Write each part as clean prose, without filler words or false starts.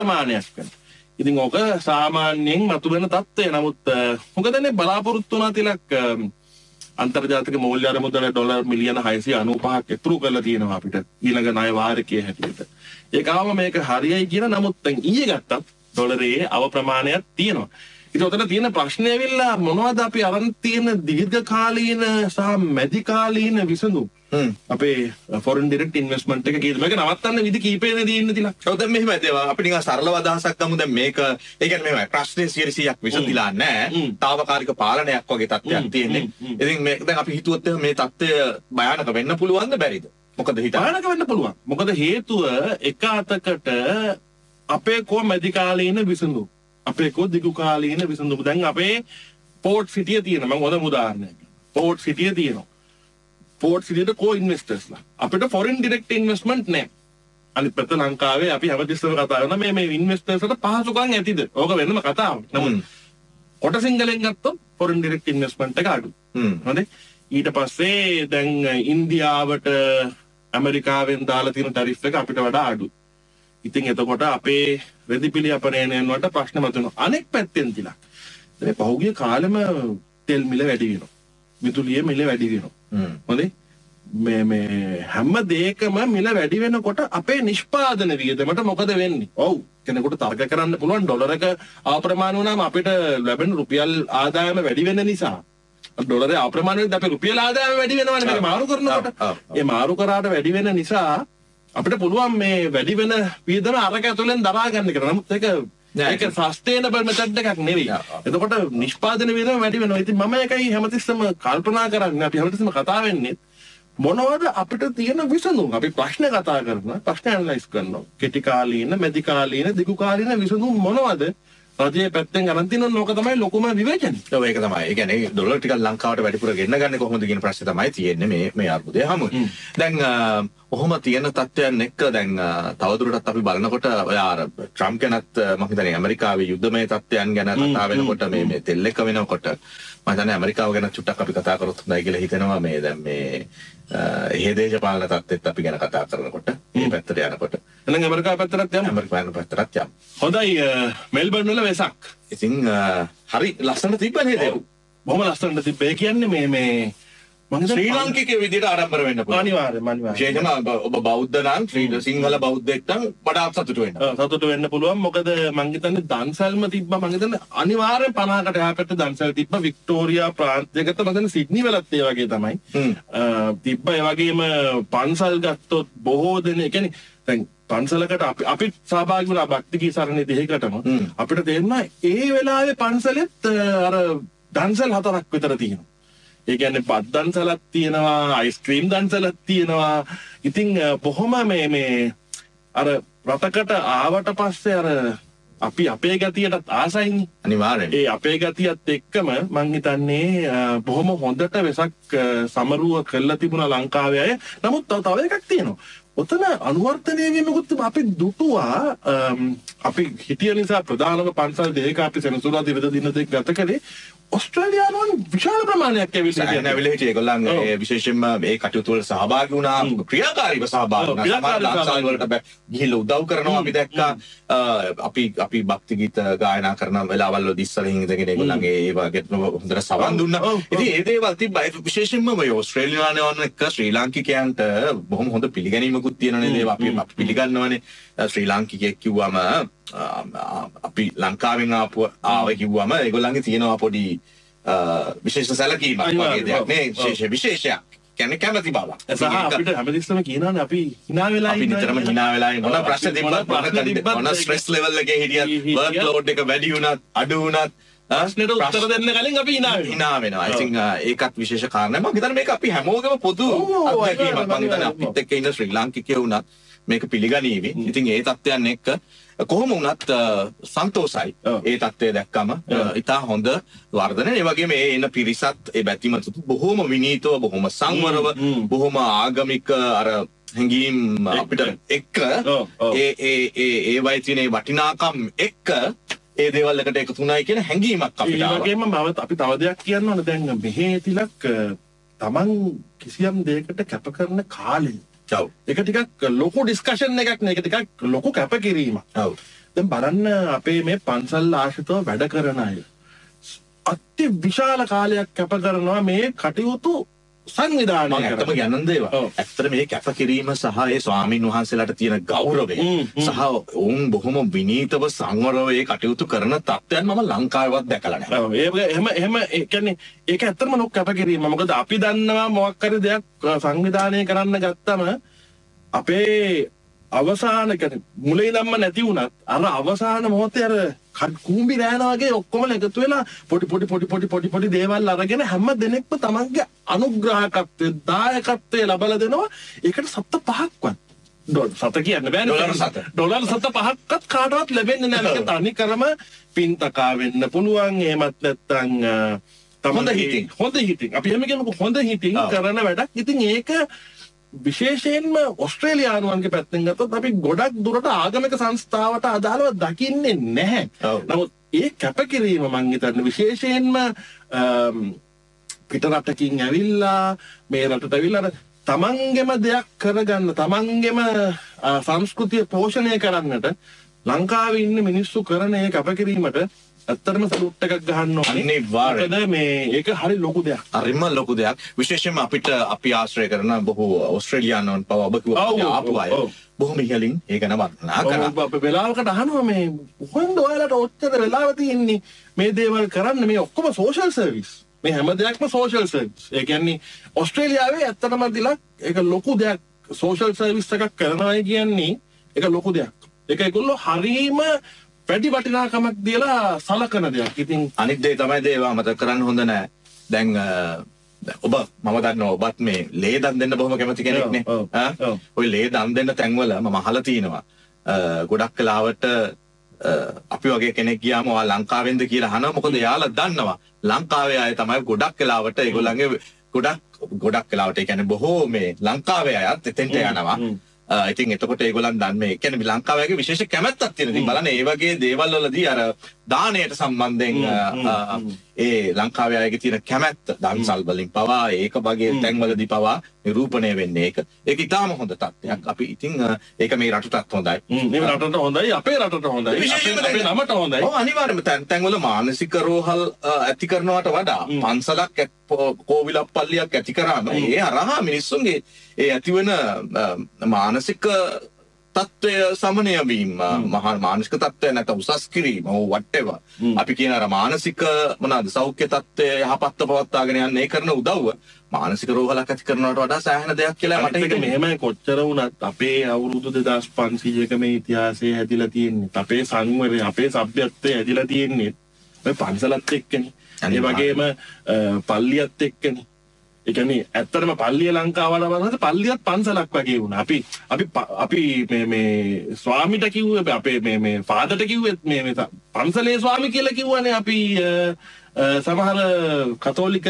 ප්‍රමාණයක් කරනවා. ඉතින් ඕක සාමාන්‍යයෙන් මතුවෙන තත්ත්වය. නමුත් මොකදනේ බලාපොරොත්තු වුණා තිලක් අන්තර්ජාතික මූල්‍ය අරමුදල ඩොලර් මිලියන 695ක් ඉතුරු කරලා තියෙනවා අපිට ඊළඟ ණය වාරිකයේ හැටියට. ඒකවම මේක හරියයි කියන නමුත් දැන් ඊයේ ගත්තත් ඩොලරයේ අව ප්‍රමාණයක් තියෙනවා. ඉතින් උතන තියෙන ප්‍රශ්නේ ඇවිල්ලා මොනවද අපි අරන් තියෙන දීර්ඝකාලීන සහ මැදිකාලීන විසඳුම් අපේ ෆොරන් ඩිරෙක්ට් ඉන්වෙස්ට්මන්ට් එක කීයද මේක නවත්තන්න විදි කීපේනේ තියෙන්නේ තිලා. ඔව් දැන් මෙහෙම අපි නිකන් සරලව අදහසක් ගමු දැන් මේක ඒ කියන්නේ මෙහෙමයි ප්‍රශ්නේ 100%ක් විසඳිලා නැහැ. తాවකාලික පාලනයක් වගේ තත්ත්වයක් තියෙන්නේ. ඉතින් මේ දැන් අපි හිතුවොත් මේ තත්ත්වය භයානක වෙන්න පුළුවන්ද බැරිද? මොකද හිතන්නේ? භයානක වෙන්න පුළුවන්. මොකද හේතුව එක අතකට අපේ කොමැදිකාලීන විසඳුම් අපේ කෝ දිගුකාලීන විසඳුම් දැන් අපේ පෝට් සිටිය තියෙන මම හොඳ උදාහරණයක්. පෝට් සිටිය තියෙනවා. පෝට් සිටියට කෝ ඉන්වෙස්ටර්ස්ලා. අපිට ෆොරින් ඩිරෙක්ට් ඉන්වෙස්ට්මන්ට් නැහැ. අනිත් පැත්ත ලංකාවේ අපි හැමතිස්සෙම කතා කරන මේ ඉන්වෙස්ටර්ස්ට පහසුකම් ඇතිද? ඕක වෙනම කතාවක්. නමුත් කොට සිංහලෙන් ගත්තොත් ෆොරින් ඩිරෙක්ට් ඉන්වෙස්ට්මන්ට් එක අඩු. හොඳයි. ඊට පස්සේ දැන් ඉන්දියාවට ඇමරිකාවෙන් දාලා තියෙන ටැරිෆ් එක අපිට වඩා අඩුයි. ඉතින් එතකොට අපේ රෙදිපිලි අපනයනයන් වලට ප්‍රශ්න මතුවෙනවා. අනෙක් පැත්තෙන් තිලක්. මේ පහුගිය කාලෙම තෙල් මිල වැඩි වෙනවා. මිතුලිය මිල වැඩි වෙනවා. හොඳයි. මේ හැම දෙයකම මිල වැඩි වෙනකොට අපේ නිෂ්පාදන වියදමට මොකද වෙන්නේ? ඔව්. කෙනෙකුට තර්ක කරන්න පුළුවන් ඩොලර් එක අප්‍රමාණ වුණාම අපිට ලැබෙන රුපියල් ආදායම වැඩි වෙන නිසා ඩොලරේ අප්‍රමාණ වෙද්දී අපේ රුපියල් ආදායම වැඩි වෙනවනේ මේක මාරු කරනකොට. ඒ මාරු කරාට වැඩි වෙන නිසා අපිට පුළුවන් මේ වැඩි වෙන වියදම අරක ඇතුලෙන් දරා ගන්න කියලා. නමුත් ඒක සස්ටේනබල් මෙතඩ් එකක් නෙවෙයි. එතකොට නිෂ්පාදන වියදම වැඩි වෙනවා. ඉතින් මම ඒකයි හැමතිස්සෙම කල්පනා කරන්නේ. අපි හැමතිස්සෙම කතා වෙන්නේ මොනවද අපිට තියෙන විසඳුම්? අපි ප්‍රශ්න කතා කරනවා, ප්‍රශ්න ඇනලයිස් කරනවා. කෙටි කාලීන, මැදි කාලීන, දිගු කාලීන විසඳුම් මොනවද? රජයේ පැත්තෙන් ගන්න තියෙන ඕක තමයි ලොකුම විවේචනය. ඔව් ඒක තමයි. ඒ කියන්නේ ඩොලර් ටිකක් ලංකාවට වැඩිපුර ගෙන්න ගන්න කොහොමද කියන ප්‍රශ්නේ තමයි තියෙන්නේ මේ අර්බුදය හමුවේ. දැන් ඔහොම තියෙන තත්ත්වයන් එක්ක දැන් තවදුරටත් අපි බලනකොට ඔය අර ට්‍රම්ප් ගැනත් මම හිතන්නේ ඇමරිකාවේ යුද්ධමය තත්ත්වයන් ගැන කතා වෙනකොට මේ තෙල් එක වෙනකොට මම හිතන්නේ ඇමරිකාව ගැන චුට්ටක් අපි කතා කරොත් හොඳයි කියලා හිතෙනවා මේ දැන් මේ දේශපාලන තත්ත්වෙත් අපි ගැන කතා කරනකොට මේ පැත්තට යනකොට එහෙනම් ඇමරිකාව පැත්තට යමු. ඇමරිකාව පැත්තට යමු. හොඳයි මෙල්බර්න් වල වෙසක්. ඉතින් හරි ලස්සන තිබ්බ නේද? බොහොම ලස්සනට තිබ්බේ කියන්නේ මේ ශ්‍රී ලාංකිකයේ විදිහට ආරම්භ වෙන්න පුළුවන්. අනිවාර්යයෙන්ම විශේෂයෙන්ම ඔබ බෞද්ධ නම් සිංහල බෞද්ධයෙක් නම් වඩාත් සතුටු වෙන්න. සතුටු වෙන්න පුළුවන්. මොකද මං හිතන්නේ දන්සල්ම තිබ්බා. මං හිතන්නේ අනිවාර්යෙන් 50කට එහා පැත්තේ දන්සල් තිබ්බා. වික්ටෝරියා ප්‍රාන්තයකට මම හිතන්නේ සිඩ්නි වලත් ඒ වගේ තමයි. තිබ්බා. ඒ වගේම පන්සල් ගත්තොත් බොහෝ දෙනෙක් කියන්නේ දැන් පන්සලකට අපි සහභාගී වුණා භක්තිකී සරණේ දෙකකටම අපිට තේරුණා ඒ වෙලාවේ පන්සලෙත් අර දන්සල් 4ක් විතර තියෙනවා. ඒ කියන්නේ බත් දන්සලක් තියෙනවා, අයිස්ක්‍රීම් දන්සලක් තියෙනවා. ඉතින් බොහොම මේ අර රටකට ආවට පස්සේ අර අපි අපේ ගතියටත් ආසයිනේ. අනිවාර්යයෙන්. ඒ අපේ ගතියත් එක්කම මං හිතන්නේ බොහොම හොඳට වෙසක් සමරුව කරලා තිබුණා ලංකාවේ අය. නමුත් තව එකක් තියෙනවා. ඔතන අනුවර්තනය වීමකුත් අපි දුටුවා. අපි හිටිය නිසා ප්‍රධානම පන්සල් දෙක අපි සෙනසුරාදා ඉරිදා දින දෙක ගත කළේ. ඔස්ට්‍රේලියානුවන් විශාල ප්‍රමාණයක් ඇවිල්ලා හිටියේ. ඒගොල්ලන් විශේෂයෙන්ම මේ කටයුතු වල සහභාගී වුණා, ක්‍රියාකාරීව සහභාගී වුණා. සමාජ වලට ගිහිල්ලා උදව් කරනවා අපි දැක්කා. අපි භක්ති ගීත ගායනා කරන වෙලාවල් වල ඉස්සරහින් ඉඳගෙන ඒගොල්ලන්ගේ ඒ වගේ හොඳට සවන් දුන්නා. ඉතින් ඒ දේවල් තිබ්බා. විශේෂයෙන්ම මේ ඔස්ට්‍රේලියානුවන් එක්ක ශ්‍රී ලාංකිකයන්ට බොහොම හොඳ පිළිගැනීමකුත් තියෙනනේ. දේව අපි පිළිගන්නවනේ. ශ්‍රී ලාංකිකයෙක් කිව්වම අපි ලංකාවෙන් ආවේ කිව්වම ඒගොල්ලන්ගේ තියෙනවා පොඩි විශේෂ සැලකීමක් වගේ දෙයක් නේ. විශේෂයක් කියන්නේ කැමැති බව. සහ අපිට හැමතිස්සම කියනවානේ අපි hina වෙලා ඉන්නවා. අපි නිතරම hina වෙලා ඉන්න. මොන ප්‍රශ්න තිබ්බත් මොන ස්ට්‍රෙස් ලෙවල් එකේ හිටියත් වර්ක් ලෝඩ් එක වැඩි වුණත් අඩු වුණත් ප්‍රශ්නෙට උත්තර දෙන්න කලින් අපි hina වෙනවා. ඉතින් ඒකත් විශේෂ කාරණයක්. මම හිතන්නේ මේක අපි හැමෝගෙම පොදු අත්දැකීමක්. මම හිතන්නේ අපිත් එක්ක ඉන්න ශ්‍රී ලාංකිකයෝ වුණත් මේක පිළිගනීවි. ඉතින් ඒ තත්ත්වයන් එක්ක කොහොම වුණත් සන්තෝසයි. ඒ තත්ත්වය දැක්කම ඉතා හොඳ වර්ධනය. ඒ වගේම ඒ එන පිරිසත් ඒ බැතිමතු බොහොම විනීතව, බොහොම සංවරව, බොහොම ආගමික අර හැඟීම් අපිට එක්ක ඒ වයිතින වටිනාකම් එක්ක ඒ දේවල් එකට එකතු වුණායි කියන හැඟීමක් අපිට ආවා. ඒ වගේම අපි තව දෙයක් කියන්න ඕන. දැන් මෙහි තිලක් තමන් කිසියම් දෙයකට කැප කරන කාලේ ඒක ටිකක් ලොකු ඩිස්කෂන් එකක් නේ. ඒක ටිකක් ලොකු කැපකිරීමක්. ඔව්. දැන් බලන්න අපේ මේ පන්සල් ආශ්‍රිතව වැඩ කරන අය අති විශාල කාලයක් කැප කරනවා මේ කටයුතු සංවිධානය ඇත්තම ගැනන් දේවා. ඇත්තට මේ කැපකිරීම සහ ඒ ස්වාමීන් වහන්සේලාට තියෙන ගෞරවය සහ ඔවුන් බොහොම විනීතව සංවරව ඒ කටයුතු කරන තත්ත්වයන් මම ලංකාවේවත් දැකලා නැහැ. එහෙම ඒ කියන්නේ ඒක ඇත්තටම ලොකු කැපකිරීම. මොකද අපි දන්නවා මොකක් හරි දෙයක් සංවිධානය කරන්න ගත්තම අපේ අවසාන කියන්නේ මුලින් ඉඳන්ම නැති වුණත් අර අවසාන මොහොතේ අර කුඹි රෑනා වගේ ඔක්කොම එකතු වෙලා පොඩි දේවල් අරගෙන හැම දෙනෙක්ම තමන්ගේ අනුග්‍රහකත්වය දායකත්වය ලබලා දෙනවා. ඒකට සත්ත පහක්වත් සත කියන්න බෑනේ. ඩොලර් සත පහක්වත් කාටවත් ලැබෙන්නේ නැහැ. ඒක තනි කරම පින්තකා වෙන්න පුළුවන්. එහෙමත් නැත්නම් හොඳ හිතින් අපි එහෙම කියමුකෝ හොඳ හිතින් කරන වැඩක්. ඉතින් ඒක විශේෂයෙන්ම ඔස්ට්‍රේලියානුවන්ගේ පැත්තෙන් ගත්තොත් අපි ගොඩක් දුරට ආගමික සංස්ථාවට අදාළව දකින්නේ නැහැ. නමුත් ඒ කැපකිරීම මම හිතන්නේ විශේෂයෙන්ම පිට රටකින් ඇවිල්ලා මේ රටට ඇවිල්ලා තමන්ගෙම දෙයක් කරගන්න තමන්ගෙම සංස්කෘතිය පෝෂණය කරන්නට ලංකාවේ ඉන්න මිනිස්සු කරන ඒ කැපකිරීමට ඇත්තටම සලූට් එකක් ගහන්න ඕනේ. අනිවාර්යයෙන්. මේ ඒක හරි ලොකු දෙයක්. හරිම ලොකු දෙයක්. විශේෂයෙන්ම අපි ආශ්‍රය කරන බොහෝ ඕස්ට්‍රේලියානුන් පව ඔබ කිව්වා ආපු අය බොහොම ඉහළින් ඒ ගැන වර්ණනා කරනවා. අපි වෙලාවකට අහනවා මේ කොහෙන්ද ඔයාලට ඔච්චර වෙලාව තියෙන්නේ මේ දේවල් කරන්න මේ ඔක්කොම සෝෂල් සර්විස්. මේ හැම දෙයක්ම සෝෂල් සර්විස්. ඒ කියන්නේ ඕස්ට්‍රේලියාවේ ඇත්තටම දිලා ඒක ලොකු දෙයක්. සෝෂල් සර්විස් එකක් කරනවා කියන්නේ ඒක ලොකු දෙයක්. ඒක ඒගොල්ලෝ හරීම වැඩි වටිනාකමක් දීලා සලකන දෙයක්. ඉතින් අනිත් දේ තමයි දේවා මතක කරන්න හොඳ නෑ. දැන් ඔබ මම දන්නවා ඔබත් මේ ලේ දන් දෙන්න බොහොම කැමති කෙනෙක් නේ. ඔය ලේ දන් දෙන්න තැන්වල මම අහලා තිනවා. ගොඩක් වෙලාවට අපි වගේ කෙනෙක් ගියාම ඔයා ලංකාවෙන්ද කියලා අහනවා. මොකද එයාලා දන්නවා ලංකාවේ අය තමයි ගොඩක් වෙලාවට ඒගොල්ලන්ගේ ගොඩක් වෙලාවට ඒ කියන්නේ බොහෝ මේ ලංකාවේ අයත් එතෙන්ට යනවා. ඉතින් එතකොට ඒගොල්ලන් දන්නේ මේ කියන්නේ ලංකාවේ විශේෂ කැමැත්තක් තියෙන. ඉතින් බලන්න මේ වගේ දේවල් වලදී අර දාණයට සම්බන්ධයෙන් ඒ ලංකාවේ අයගේ තියෙන කැමැත්ත දන්සල් වලින් පවා ඒක වගේ තැන්වලදී පවා නිරූපණය වෙන්නේ ඒක ඉතාම හොඳ තත්ත්වයක්. අපි ඉතින් ඒක මේ රටටත් හොඳයි. මේ රටට හොඳයි, අපේ රටට හොඳයි, අපේ නමට හොඳයි. ඔව් අනිවාර්යයෙන්ම තැන්වල මානසික රෝහල් ඇති කරනවට වඩා පන්සලක් කෝවිලක් පල්ලියක් ඇති කරාම ඒ හරහා මිනිස්සුන්ගේ ඒ ඇතිවන මානසික තත්ත්වය සමනය වීම මානසික තත්ත්වය නැත්නම් උසස් කිරීම whatever අපි කියන අර මානසික මොනවාද සෞඛ්‍ය තත්ත්වය යහපත්ව පවත්වාගෙන යන්නේ කරන උදව්ව මානසික රෝහලක් ඇති කරනවට වඩා සෑහෙන දෙයක් කියලා මට හිතෙනවා. මෙහෙමයි කොච්චර වුණත් අපේ අවුරුදු 2500ක මේ ඉතිහාසය හැදිලා තියෙන්නේ අපේ සංවරය අපේ සભ્યත්වය හැදිලා තියෙන්නේ මේ පන්සලත් එක්කනේ. ඒ වගේම පල්ලියත් එක්කනේ. ඒ කියන්නේ ඇත්තටම පල්ලිය ලංකාවට වරහත් පල්ලියත් පන්සලක් වගේ වුණා. අපි මේ ස්වාමිට කිව්වේ අපේ මේ ෆාදර්ට කිව්වෙත් මේ පන්සලේ ස්වාමි කියලා කිව්වනේ අපි සමහර කතෝලික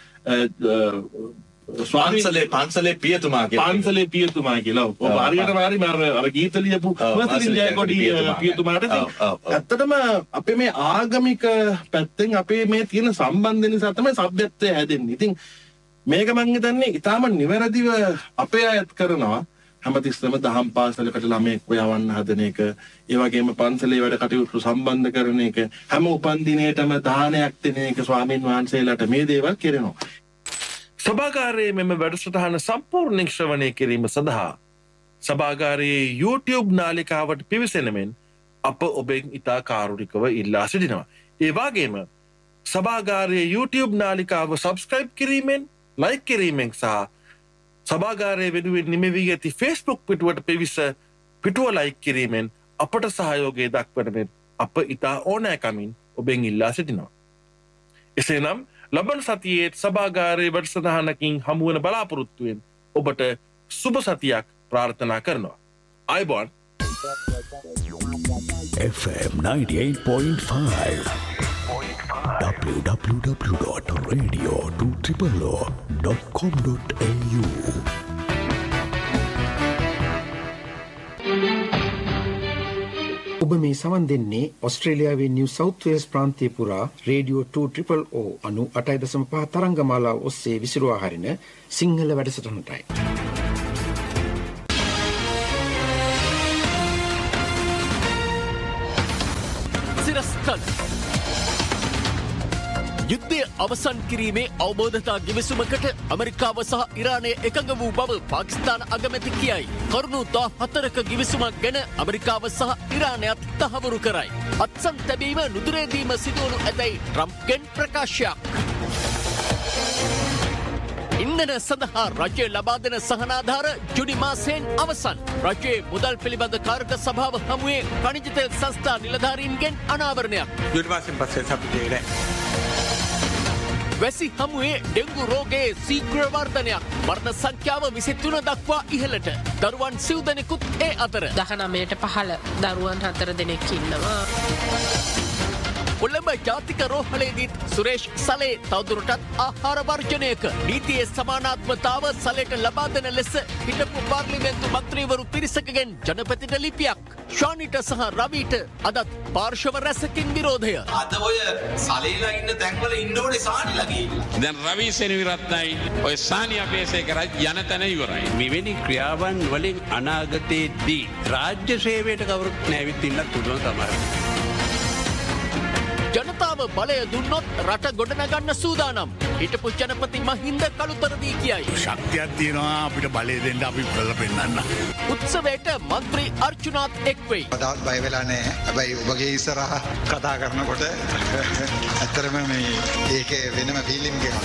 පන්සලේ පියතුමා කියලා. ඔව් හරියටම හරි අර ගීත ලියපු ජයකොඩි පියතුමාට ඇත්තටම අපේ මේ ආගමික පැත්තෙන් අපේ මේ තියෙන සම්බන්ධ නිසා තමයි සભ્યත්වය හැදෙන්නේ. ඉතින් මේක මං හිතන්නේ ඊටාම නිවැරදිව අපේ අයත් කරනවා. හැමතිස්සෙම දහම් පාසලකට ළමයෙක් යවන්න හදන එක, ඒ වගේම පන්සලේ වැඩ කටයුතු සම්බන්ධ කරන එක, හැම උපන්දිනේටම දානයක් දෙන එක ස්වාමීන් වහන්සේලාට මේ දේවල් කරනවා. සභාගාරයේ මෙම වැඩසටහන සම්පූර්ණ ශ්‍රවණය කිරීම සඳහා සභාගාරයේ YouTube නාලිකාවට පිවිසෙන මෙන් අප ඔබෙන් ඉතා කාරුණිකව ඉල්ලා සිටිනවා. ඒ වගේම සභාගාරයේ YouTube නාලිකාව subscribe කිරීමෙන්, like කිරීමෙන් සහ සභාගාරයේ වෙනුවෙන් නිමවී ඇති Facebook පිටුවට පිවිස පිටුව like කිරීමෙන් අපට සහයෝගය දක්වන මෙන් අප ඉතා ඕනෑකමින් ඔබෙන් ඉල්ලා සිටිනවා. එසේනම් ලබන සතියේ සභාගාරයේ වැඩසටහනකින් හමුවන බලාපොරොත්තුවෙන් ඔබට සුබ සතියක් ප්‍රාර්ථනා කරනවා. අයබෝන් FM 98.5 www.radio200.com.au ඔබ මේ සවන් දෙන්නේ ඔස්ට්‍රේලියාවේ නිව් සවුත් වේල්ස් ප්‍රාන්තය පුරා රේඩියෝ 200 98.5 තරංගමාලාව ඔස්සේ විසිරුවා හරින සිංහල වැඩසටහනටයි. සිරස්තල. යුද්ධය අවසන් කිරීමේ අවබෝධතා ගිවිසුමකට ඇමරිකාව සහ ඉරානය එකඟ වූ බව පාකිස්තාන අගමැති කියයි. කරුණු 14ක ගිවිසුමක් ගැන ඇමරිකාව සහ ඉරානයත් තහවුරු කරයි. අත්සන් තැබීම නුදුරේදීම සිදුවනු ඇතැයි ට්‍රම්ප්ගෙන් ප්‍රකාශයක්. ඉන්ධන සඳහා රජය ලබා දෙන සහනාධාර ජුනි මාසයෙන් අවසන්. රජයේ මුදල් පිළිබඳ කාරක සභාව හමුවේ ඛනිජ තෙල් සංස්ථා නිලධාරීන්ගෙන් අනාවරණයක්. ජුනි මාසෙන් පස්සේ අපිට නෑ. වැසි හමුවේ ඩෙංගු රෝගයේ සීඝ්‍ර වර්ධනයක්. මරණ සංඛ්‍යාව 23 දක්වා ඉහළට. දරුවන් 7 දෙනෙකුත් ඒ අතර. 19ට 15 දරුවන් 4 දෙනෙක් ඉන්නවා. කොළඹ ජාතික රෝහලේදීත් සුරේෂ් සලේ තවදුරටත් ආහාර වර්ජනයක. නීතියේ සමානාත්මතාව සලේට ලබා දෙන ලෙස හිටපු පාර්ලිමේන්තු මන්ත්‍රීවරු පිරිසකගෙන් ජනපතිට ලිපියක්. ශානිට සහ රවිට අදත් පාර්ශව රැසකින් විරෝධය. අද ඔය සලේලා ඉන්න තැන්වල ඉන්න ඕනේ සානිලා ගිහිල්ලා. දැන් රවි සෙනවිරත්නයි ඔය සානි අපේසේකරත් යන තැන ඉවරයි. මෙවැනි ක්‍රියාවන් වලින් අනාගතයේදී රාජ්‍ය සේවයට කවුරුත් නැවිත් ඉන්නත් පුළුවන් තමයි. ජනතාව බලය දුන්නොත් රට ගොඩනගන්න සූදානම්. හිටපු ජනපති මහින්ද කළුතරදී කියයි. ශක්තියක් තියෙනවා අපිට බලය දෙන්න අපි කරලා පෙන්නන්න. උත්සවයට මන්ත්‍රී අර්චුනාත් එක් වෙයි. කතාවත් බය වෙලා නැහැ. හැබැයි ඔබගේ ඉස්සරහ කතා කරනකොට ඇත්තටම මේ ඒකේ වෙනම ෆීලිං එකක්.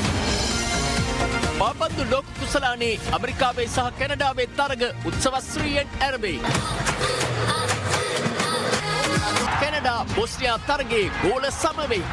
පාපන්දු ලෝක කුසලානේ ඇමරිකාවේ සහ කැනඩාවේ තරග උත්සවශ්‍රීයෙන් ඇරඹෙයි. කැනඩා බොස්නියා තරගයේ ගෝල සමවෙයි.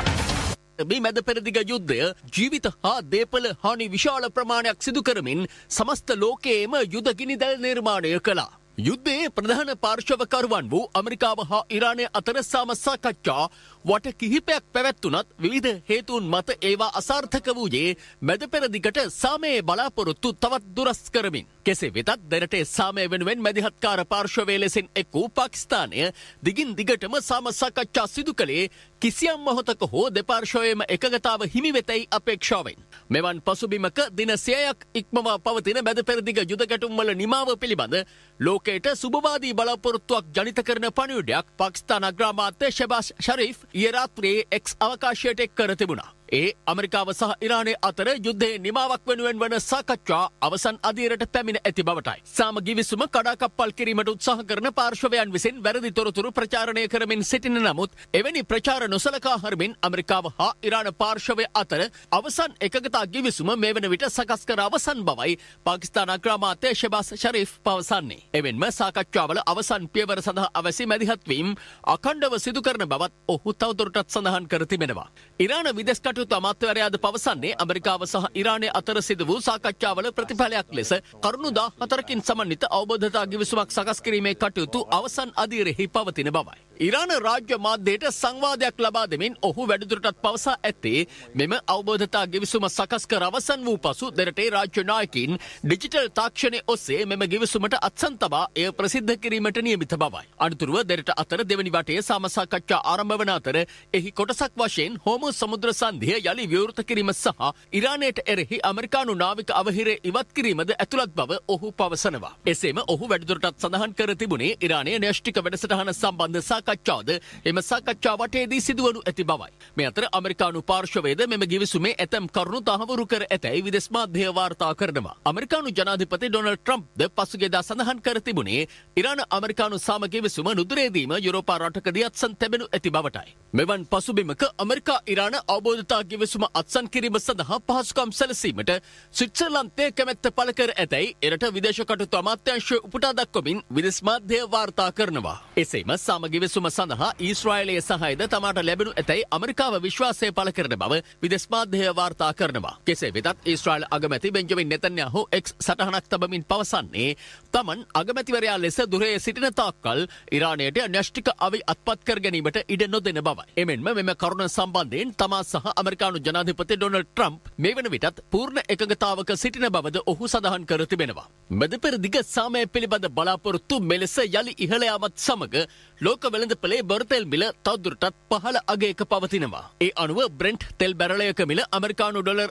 මේ මැද පෙරදිග යුද්ධය ජීවිත හා දේපල හානි විශාල ප්‍රමාණයක් සිදු කරමින් සමස්ත ලෝකයේම යුද ගිනිදැල් නිර්මාණය කළා. යුද්ධයේ ප්‍රධාන පාර්ශවකරුවන් වූ ඇමරිකාව හා ඉරානය අතර සාම සාකච්ඡා වට කිහිපයක් පැවැත්වුණත් විවිධ හේතුන් මත ඒවා අසාර්ථක වූයේ මැද පෙරදිගට සාමයේ බලාපොරොත්තු තවත් දුරස් කරමින්. කෙසේ වෙතත් දැනට සාමය වෙනුවෙන් මැදිහත්කාර පාර්ශවයේ ලෙසින් එක් වූ පාකිස්තානය දිගින් දිගටම සාම සාකච්ඡා සිදු කළේ කිසියම් මොහොතක හෝ දෙපාර්ශවයේම එකගතාව හිමි වෙතැයි අපේක්ෂාවෙන්. මෙවන් පසුබිමක දින 100ක් ඉක්මවා පවතින මැද පෙරදිග යුද ගැටුම්වල නිමාව පිළිබඳ ලෝකයට සුබවාදී බලාපොරොත්තුවක් ජනිත කරන පණිවිඩයක් පාකිස්තාන අග්‍රාමාත්‍ය ෂෙබාස් ෂරීෆ් ඊයේ රාත්‍රියේ එක්ස් අවකාශයට එක් කර තිබුණා. ඒ ඇමරිකාව සහ ඉරානය අතර යුද්ධයේ නිමාවක් වෙනුවෙන් වන සාකච්ඡා අවසන් අදියරට පැමිණ ඇති බවටයි. සාම ගිවිසුම කඩාකප්පල් කිරීමට උත්සාහ කරන පාර්ශවයන් විසින් වැරදි තොරතුරු ප්‍රචාරණය කරමින් සිටින නමුත් එවැනි ප්‍රචාර නොසලකා හරිමින් ඇමරිකාව හා ඉරාන පාර්ශවය අතර අවසන් එකගතා ගිවිසුම මේ වන විට සකස් කර අවසන් බවයි පාකිස්තාන අග්‍රාමාත්‍ය ෂෙබාස් ෂරීෆ් පවසන්නේ. එවෙන්ම සාකච්ඡාවල අවසන් පියවර සඳහා අවැසි මැදිහත්වීම් අඛණ්ඩව සිදු කරන බවත් ඔහු තවදුරටත් සඳහන් කර තිබෙනවා. ඉරාන විදේශ කටයුතු අමාත්‍යවරයාද පවසන්නේ ඇමරිකාව සහ ඉරානය අතර සිදු වූ සාකච්ඡාවල ප්‍රතිඵලයක් ලෙස කරුණු 14කින් සමන්විත අවබෝධතා ගිවිසුමක් සකස් කිරීමේ කටයුතු අවසන් අදියරෙහි පවතින බවයි. ඉරාන රාජ්‍ය මාධ්‍යයට සංවාදයක් ලබා දෙමින් ඔහු වැඩිදුරටත් පවසා ඇත්තේ මෙම අවබෝධතා ගිවිසුම සකස් කර අවසන් වූ පසු දෙරටේ රාජ්‍ය නායකින් ඩිජිටල් තාක්ෂණය ඔස්සේ මෙම ගිවිසුමට අත්සන් තබා එය ප්‍රසිද්ධ කිරීමට නියමිත බවයි. අනතුරුව දෙරට අතර දෙවැනි වටයේ සාම සාකච්ඡා ආරම්භ වන අතර එහි කොටසක් වශයෙන් හෝමුස් සමුද්‍ර සන්ධිය යලි විවෘත කිරීම සහ ඉරානයට එරෙහි ඇමරිකානු නාවික අවහිරය ඉවත් කිරීමද ඇතුළත් බව ඔහු පවසනවා. එසේම ඔහු වැඩිදුරටත් සඳහන් කර තිබුණේ ඉරානයේ න්‍යෂ්ටික වැඩසටහන සම්බන්ධ සාකච්ඡාවද එම සාකච්ඡා වටේදී සිදුවනු ඇති බවයි. මේ අතර ඇමරිකානු පාර්ශවයේද මෙම ගිවිසුමේ ඇතැම් කරුණු තහවුරු කර ඇතැයි විදේශ මාධ්‍ය වාර්තා කරනවා. ඇමරිකානු ජනාධිපති ඩොනල්ඩ් ට්‍රම්ප්ද පසුගියදා සඳහන් කර තිබුණේ ඉරාන ඇමරිකානු සාම ගිවිසුම නුදුරේදීම යුරෝපා රටකදී අත්සන් තැබෙනු ඇති බවටයි. මෙවන් පසුබිමක ඇමරිකා ඉරාන අවබෝධතා ගිවිසුම අත්සන් කිරීම සඳහා පහසුකම් සැලසීමට ස්විට්සර්ලන්තයේ කැමැත්ත පළ කර ඇතැයි එරට විදේශ කටයුතු අමාත්‍යාංශය උපුටා දක්වමින් විදේශ මාධ්‍ය වාර්තා කරනවා. එසේම සාම ගිවිසුම සඳහා ඊශ්‍රායලයේ සහායද තමාට ලැබෙනු ඇතැයි ඇමරිකාව විශ්වාසය පළ කරන බව විදේශ මාධ්‍ය වාර්තා කරනවා. කෙසේ වෙතත් ඊශ්‍රායල අගමැති බෙන්ජමින් නෙතන්යාහු එක්ස් සටහනක් තබමින් පවසන්නේ තමන් අගමැතිවරයා ලෙස දුරේ සිටින තාක්කල් ඉරානයට න්‍යෂ්ටික අවි අත්පත් කර ගැනීමට ඉඩ නොදෙන බවයි. එමෙන්ම මෙම කරුණ සම්බන්ධයෙන් තමා සහ ඇමරිකානු ජනාධිපති ඩොනල්ඩ් ට්‍රම්ප් මේ වන විටත් පූර්ණ එකගතාවක සිටින බවද ඔහු සඳහන් කර තිබෙනවා. මැද පෙරදිග සාමය පිළිබඳ බලාපොරොත්තු මෙලෙස යලි ඉහළ යාමත් සමග ලෝක වෙළඳපොලේ බොරතෙල් මිල තවදුරටත් පහළ අගයක පවතිනවා. ඒ අනුව බ්‍රෙන්ට් තෙල් බැරලයක මිල ඇමරිකානු ඩොලර්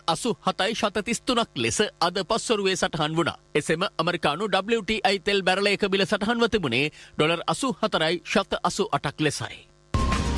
87.33ක් ලෙස අද පස්වරුවේ සටහන් වුණා. එසේම ඇමරිකානු WTI තෙල් බැරලයක මිල සටහන්ව තිබුණේ ඩොලර් 84.88ක් ලෙසයි.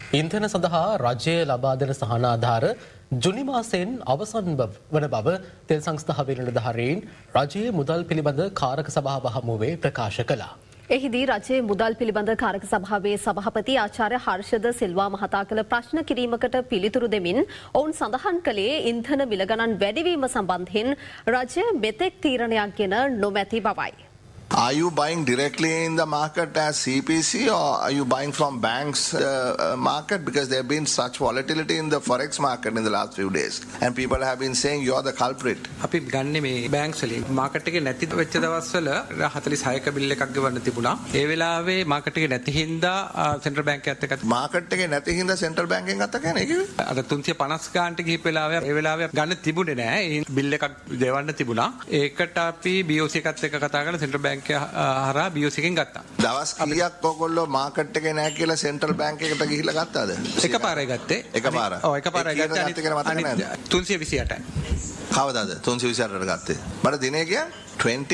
ඉන්ධන සඳහා රජය ලබා දෙන සහනාධාර ජුනි මාසයෙන් අවසන් වන බව තෙල් සංස්ථාවේ නිලධාරීන් රජයේ මුදල් පිළිබඳ කාරක සභාව හමුවේ ප්‍රකාශ කළා. එහිදී රජයේ මුදල් පිළිබඳ කාරක සභාවේ සභාපති ආචාර්ය හර්ෂද සිල්වා මහතා කළ ප්‍රශ්න කිරීමකට පිළිතුරු දෙමින් ඔවුන් සඳහන් කළේ ඉන්ධන මිල ගණන් වැඩිවීම සම්බන්ධයෙන් රජය මෙතෙක් තීරණයක් ගෙන නොමැති බවයි. Are you buying directly in the market as CPC or are you buying from banks market? Because there have been such volatility in the forex market in the last few days. And people have been saying you are the culprit. අපි ගන්නේ මේ banks වලින් market එකේ නැති වෙච්ච දවස්වල 46ක bill එකක් ගෙවන්න තිබුණා. ඒ වෙලාවේ මාකට් එකේ නැති හින්දා සෙන්ට්‍රල් බැංක් එකත් එක්ක මාකට් එකේ නැති හින්දා සෙන්ට්‍රල් බැංකෙන් ගත්ත කියන්නේ කිව්වේ. අර 350 ගානට ගිහිප් වෙලාවේ ඒ වෙලාවේ ගන්න තිබුණේ නෑ. ඒ බිල් එකක් ගෙවන්න තිබුණා. ඒකට අපි BOC එකත් එක්ක කතා කරලා සෙන්ට්‍රල් බැංක් හරහා BOC එකෙන් ගත්තා. දවස් කීයක් ඔයගොල්ලෝ මාකට් එකේ නැහැ කියලා සෙන්ට්‍රල් බැංක් එකට ගිහිල්ලා ගත්තාද? එකපාරයි ගත්තේ. එකපාර. ඔව් එකපාරයි ගත්තේ. අනිත් 328යි. කවදාද 328ට ගත්තේ? මට දිනේ කියන්නේ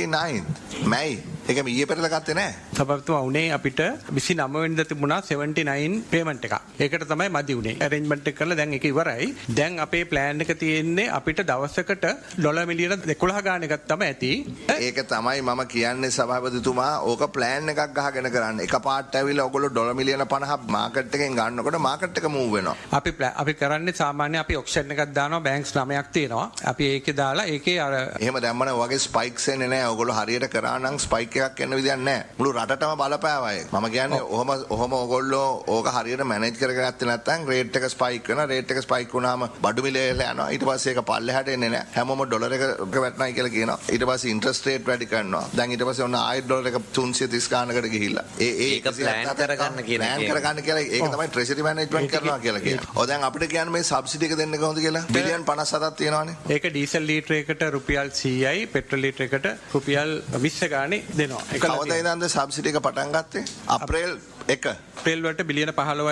29 මැයි. ඒක මේ ඊයේ පෙරේද ගත්තේ නෑ. සබතුමා උනේ අපිට 29 වෙනිදා තිබුණා 79 පේමන්ට් එකක්. ඒකට තමයි මදි උනේ. ඇරේන්ජ්මන්ට් එක කරලා දැන් ඒක ඉවරයි. දැන් අපේ ප්ලෑන් එක තියෙන්නේ අපිට දවසකට ඩොලර් මිලියන 12 ගාන එකක් තමයි ඇති. ඒක තමයි මම කියන්නේ සභාපතිතුමා ඕක ප්ලෑන් එකක් ගහගෙන කරන්න. එකපාරට ඇවිල්ලා ඔයගොල්ලෝ ඩොලර් මිලියන 50 මාකට් එකෙන් ගන්නකොට මාකට් එක මූව් වෙනවා. අපි කරන්නේ සාමාන්‍ය අපි ඔක්ෂන් එකක් දානවා බැංක්ස් 9ක් තියෙනවා. අපි ඒකේ දාලා ඒකේ අර එහෙම දැම්මම ඔයගේ ස්පයික්ස් එන්නේ නැහැ. ඔයගොල්ලෝ හරියට කරා නම් ස්පයික් එකක් එන්න විදියක් නැහැ. මුළු රටටම බලපෑවා ඒක. මම කියන්නේ ඔහොම ඔයගොල්ලෝ ඕක හරියට මැනේජ් කරගත්තේ නැත්නම් රේට් එක ස්පයික් වෙනවා. රේට් එක ස්පයික් වුණාම බඩු මිලේ යනවා. ඊට පස්සේ ඒක පල්ලෙහාට එන්නේ නැහැ. හැමෝම ඩොලර් එක වැටෙනයි කියලා කියනවා. ඊට පස්සේ ඉන්ට්‍රස්ට් රේට් වැඩි කරනවා. දැන් ඊට පස්සේ ඔන්න ආයෙත් ඩොලර් එක 330 ගානකට ගිහිල්ලා. ඒක ප්ලෑන් කරගන්න කියලා ඒක තමයි ට්‍රෙෂරි මැනේජ්මන්ට් කරනවා කියලා කියනවා. ඔය දැන් අපිට කියන්නේ මේ සබ්සිඩි එක දෙන්න කොහොමද කියලා? බිලියන් 57ක් තියෙනවානේ. ඒක ඩීසල් ලීටරයකට රුපියල් 100යි පෙට්‍රල් ලීටරයකට රුපියල් 20 ගානේ දෙනවා. කවදා ඉඳන්ද සබ්සිඩි එක පටන් ගත්තේ? අප්‍රේල් 1. අප්‍රේල් වලට බිලියන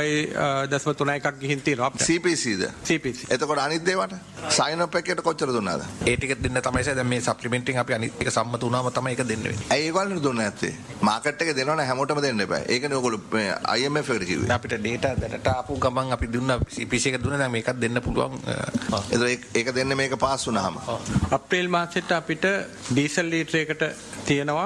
15.3 එකක් ගිහින් තියෙනවා. CPCද? CPC. එතකොට අනිත් දේවට සයින් අප් එකකට කොච්චර දුන්නාද? ඒ ටික දෙන්න තමයි දැන් මේ සප්ලිමන්ටින් අපි අනිත් එක සම්මත වුණාම තමයි ඒක දෙන්න වෙන්නේ. ඇයි ඒගොල්ලෝ දුන්නේ නැත්තේ? මාකට් එක දෙනවනේ හැමෝටම දෙන්න එපා. ඒකනේ ඔයගොල්ලෝ IMF එකට කිව්වේ. අපිට ඩේටා දැනට ආපු ගමන් අපි දුන්නා CPC එක දුන්නා දැන් මේකත් දෙන්න පුළුවන්. ඒක දෙන්නේ මේක පාස් වුණාම. අප්‍රේල් මාසෙට අපිට ඩීසල් ලීටරයකට තියෙනවා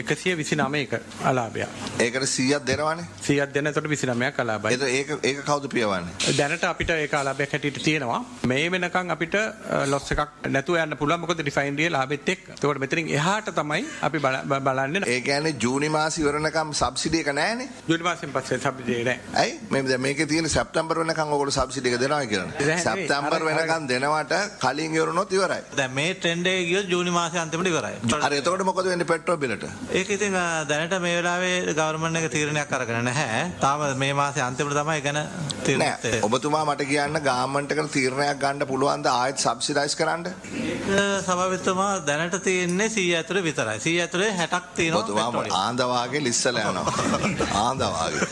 129ක අලාභයක්. ඒකට 100ක් දෙනවනේ. 100ක් දෙන එතකොට 29ක් අලාභයි. ඒක කවුද පියවන්නේ? දැනට අපිට ඒක අලාභයක් හැටියට තියෙනවා. මේ වෙනකන් අපිට ලොස් එකක් නැතුව යන්න පුළුවන්. මොකද රිෆයිනරියේ ලාභෙත් එක්ක. එතකොට මෙතනින් එහාට තමයි අපි බලන්නේ. ඒ කියන්නේ ජූනි මාසෙ ඉවරනකම් සබ්සිඩි එක නැහැනේ. ජූනි මාසෙන් පස්සේ සබ්සිඩි නැහැ. ඇයි? දැන් මේකේ තියෙන සැප්තැම්බර් වෙනකම් ඔයගොල්ලෝ සබ්සිඩි එක දෙනවා කියලානේ. සැප්තැම්බර් වෙනකම් දෙනවට කලින් ඉවරුනොත් ඉවරයි. දැන් මේ ට්‍රෙන්ඩ් එක ගියොත් ජූනි මාසේ අන්තිමට ඉවරයි. හරි එතකොට මොකද වෙන්නේ පෙට්‍රල් බිලට? ඒක ඉතින් දැනට මේ වෙලාවේ ගවර්න්මන්ට් එක තීරණයක් අරගෙන නැහැ. තාම මේ මාසේ අන්තිමට තමයි ගැන තීරණයක්. ඔබතුමා මට කියන්න ගවර්න්මන්ට් එකට තීරණයක් ගන්න පුළුවන්ද ආයෙත් සබ්සිඩයිස් කරන්න? සභාපතිතුමා දැනට තියෙන්නේ 100 ඇතුලේ විතරයි. 100 ඇතුලේ 60ක් තියෙනවා. ඔබතුමා ආන්දවාගේ ලිස්සලා යනවා. ආන්දවාගේ.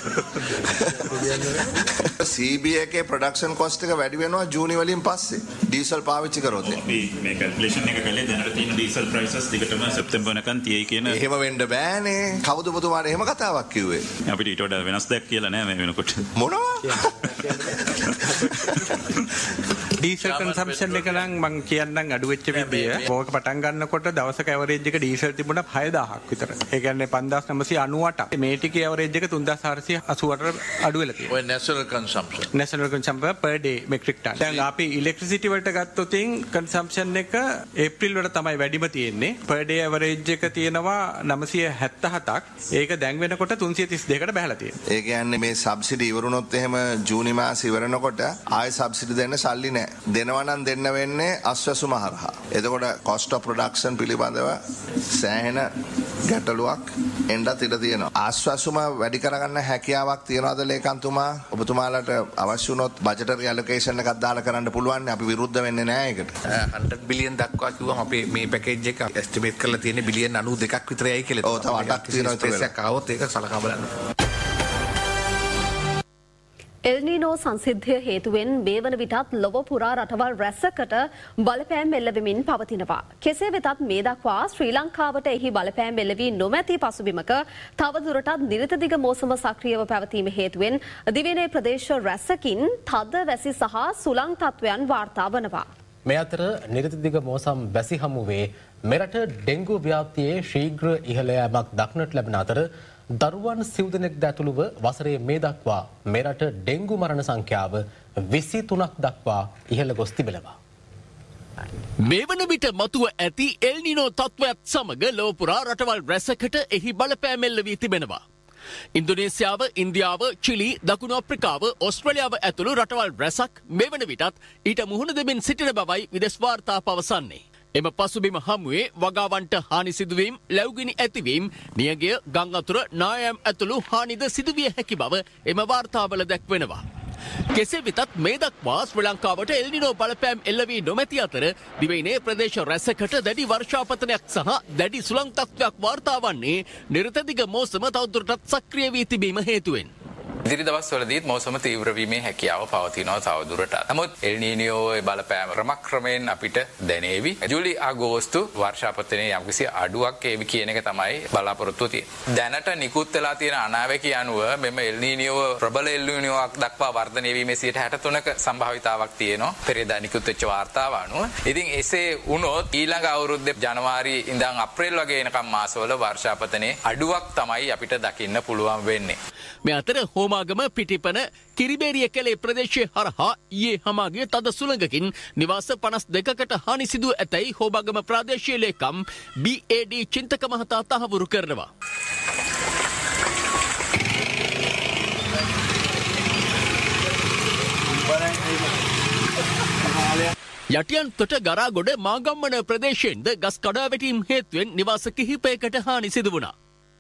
CB එකේ ප්‍රොඩක්ෂන් කොස්ට් එක වැඩි වෙනවා ජූනි වලින් පස්සේ. ඩීසල් පාවිච්චි කරොත්. මේ කැල්කියුලේෂන් එක කළේ දැනට තියෙන ඩීසල් ප්‍රයිසස් දිගටම සෙප්තැම්බර් වෙනකන් තියෙයි කියන. එහෙම වෙන්න බෑනේ. කවුද ඔබතුමාට එහෙම කතාවක් කිව්වේ? අපිට ඊට වඩා වෙනස් දෙයක් කියලා නෑ මේ වෙනකොට. මොනවා? ඩීසල් කන්සම්ප්ෂන් එක නම් මම කියන්නම් අඩු වෙච්ච විදිය. ඕක පටන් ගන්නකොට දවසක ඇවරේජ් එක ඩීසල් තිබුණා 6000ක් විතර. ඒ කියන්නේ 5998ක්. මේ ටිකේ ඇවරේජ් එක 3488 අඩු වෙලා තියෙනවා. ඔය national consumption. National consumption per day metric ton. දැන් අපි ඉලෙක්ට්‍රිසිටි වලට ගත්තොත් කන්සම්ප්ෂන් එක ඒප්‍රිල් වල තමයි වැඩිම තියෙන්නේ. per day ඇවරේජ් එක තියෙනවා 977ක්. ඒක දැන් වෙනකොට 332කට බහලා තියෙනවා. ඒ කියන්නේ මේ සබ්සිඩි ඉවරුනොත් එහෙම ජූනි මාසෙ ඉවරනකොට ආයෙ සබ්සිඩි දෙන්න සල්ලි නැහැ. දෙනවා නම් දෙන්න වෙන්නේ අස්වැසුම හරහා. එතකොට cost of production පිළිබඳව සෑහෙන ගැටලුවක් එන්නත් ඉඩ තියෙනවා. අස්වැසුම වැඩි කරගන්න හැකියාවක් තියනවාද ලේකම්තුමා? ඔබතුමාලට අවශ්‍ය වුණොත් බජටරි ඇලොකේෂන් එකක් දාලා කරන්න පුළුවන්. අපි විරුද්ධ වෙන්නේ නැහැ ඒකට. 100 බිලියන් දක්වා කිව්වම අපේ මේ පැකේජ් එක එස්ටිමේට් කරලා තියෙන්නේ බිලියන් 92ක් විතරයි කියලා. ඔව් තව 8ක් තියෙනවා ඒක සලකා බලන්න. එල්නීනෝ සංසිද්ධිය හේතුවෙන් මේ වන විටත් ලොව පුරා රටවල් රැසකට බලපෑම් එල්ලවෙමින් පවතිනවා. කෙසේ වෙතත් මේ දක්වා ශ්‍රී ලංකාවට එහි බලපෑම් එල්ලවී නොමැති පසුබිමක තවදුරටත් නිරිතදිග මෝසම සක්‍රියව පැවතීම හේතුවෙන් දිවයිනේ ප්‍රදේශ රැසකින් තද වැසි සහ සුළං තත්ත්වයන් වාර්තා වනවා. මේ අතර නිරිතදිග මෝසම් වැසි හමුවේ මෙරට ඩෙංගු ව්‍යාප්තියේ ශීඝ්‍ර ඉහළ යාමක් දක්නට ලැබෙන අතර දරුවන් සිව්දෙනෙක් ඇතුළුව වසරේ මේ දක්වා මෙරට ඩෙංගු මරණ සංඛ්‍යාව 23ක් දක්වා ඉහළ ගොස් තිබෙනවා. මේ වන විට මතුව ඇති එල්නිනෝ තත්ත්වයත් සමග ලොව පුරා රටවල් රැසකට එහි බලපෑම් එල්ල වී තිබෙනවා. ඉන්දුනේසියාව, ඉන්දියාව, චිලි, දකුණු අප්‍රිකාව, ඕස්ට්‍රේලියාව ඇතුළු රටවල් රැසක් මේ වන විටත් ඊට මුහුණ දෙමින් සිටින බවයි විදෙස් වාර්තා පවසන්නේ. එම පසුබිම හමුවේ වගාවන්ට හානි සිදුවීම්, ලැබුගිනි ඇතිවීම්, නියගිය, ගං අතුර නායම් ඇතුළු හානිද සිදුවිය හැකි බව එම වාර්තාවල දැක්වෙනවා. කෙසේ වෙතත් මේ දක්වා ශ්‍රී ලංකාවට එල්නිනෝ බලපෑම් එල්ල වී නොමැති අතර දිවයිනේ ප්‍රදේශ රැසකට දැඩි වර්ෂාපතනයක් සහ දැඩි සුළං තත්ත්වයක් වාර්තා වන්නේ නිරතදිග මෝසම තවදුරටත් සක්‍රිය වී තිබීම හේතුවෙන්. ඉදිරි දවස්වලදීත් මෝසම තීව්‍ර වීමේ හැකියාව පවතිනවා තවදුරටත්. නමුත් එල් නීනියෝ බලපෑම ක්‍රමක්‍රමයෙන් අපිට දැනේවි. ජූලි අගෝස්තු වර්ෂාපතනයේ යම්කිසි අඩුවක් ඒවි කියන එක තමයි බලාපොරොත්තුව තියෙන්නේ. දැනට නිකුත් වෙලා තියෙන අනාවැකිය අනුව මෙම එල් නීනියෝ ප්‍රබල එල් නීනියෝක් දක්වා වර්ධනය වීමේ 63%ක සම්භාවිතාවක් තියෙනවා. පෙරේදා නිකුත් වෙච්ච වාර්තාව අනුව. ඉතින් එසේ වුණොත් ඊළඟ අවුරුද්දේ ජනවාරි ඉඳන් අප්‍රේල් වගේ එනකම් මාසවල වර්ෂාපතනයේ අඩුවක් තමයි අපිට දකින්න පුළුවන් වෙන්නේ. මේ අතර හෝමාගම පිටිපන කිරිබේරිය කැලේ ප්‍රදේශය හරහා ඊයේ හමාගේ තද සුළඟකින් නිවාස 52කට හානි සිදුව ඇතැයි හෝමාගම ප්‍රාදේශීය ලේකම් BAD චින්තක මහතා තහවුරු කරනවා. යටියන් තොට ගරාගොඩ මාගම්මන ප්‍රදේශයෙන්ද ගස් කඩාවැටීම් හේතුවෙන් නිවාස කිහිපයකට හානි සිදු වුණා.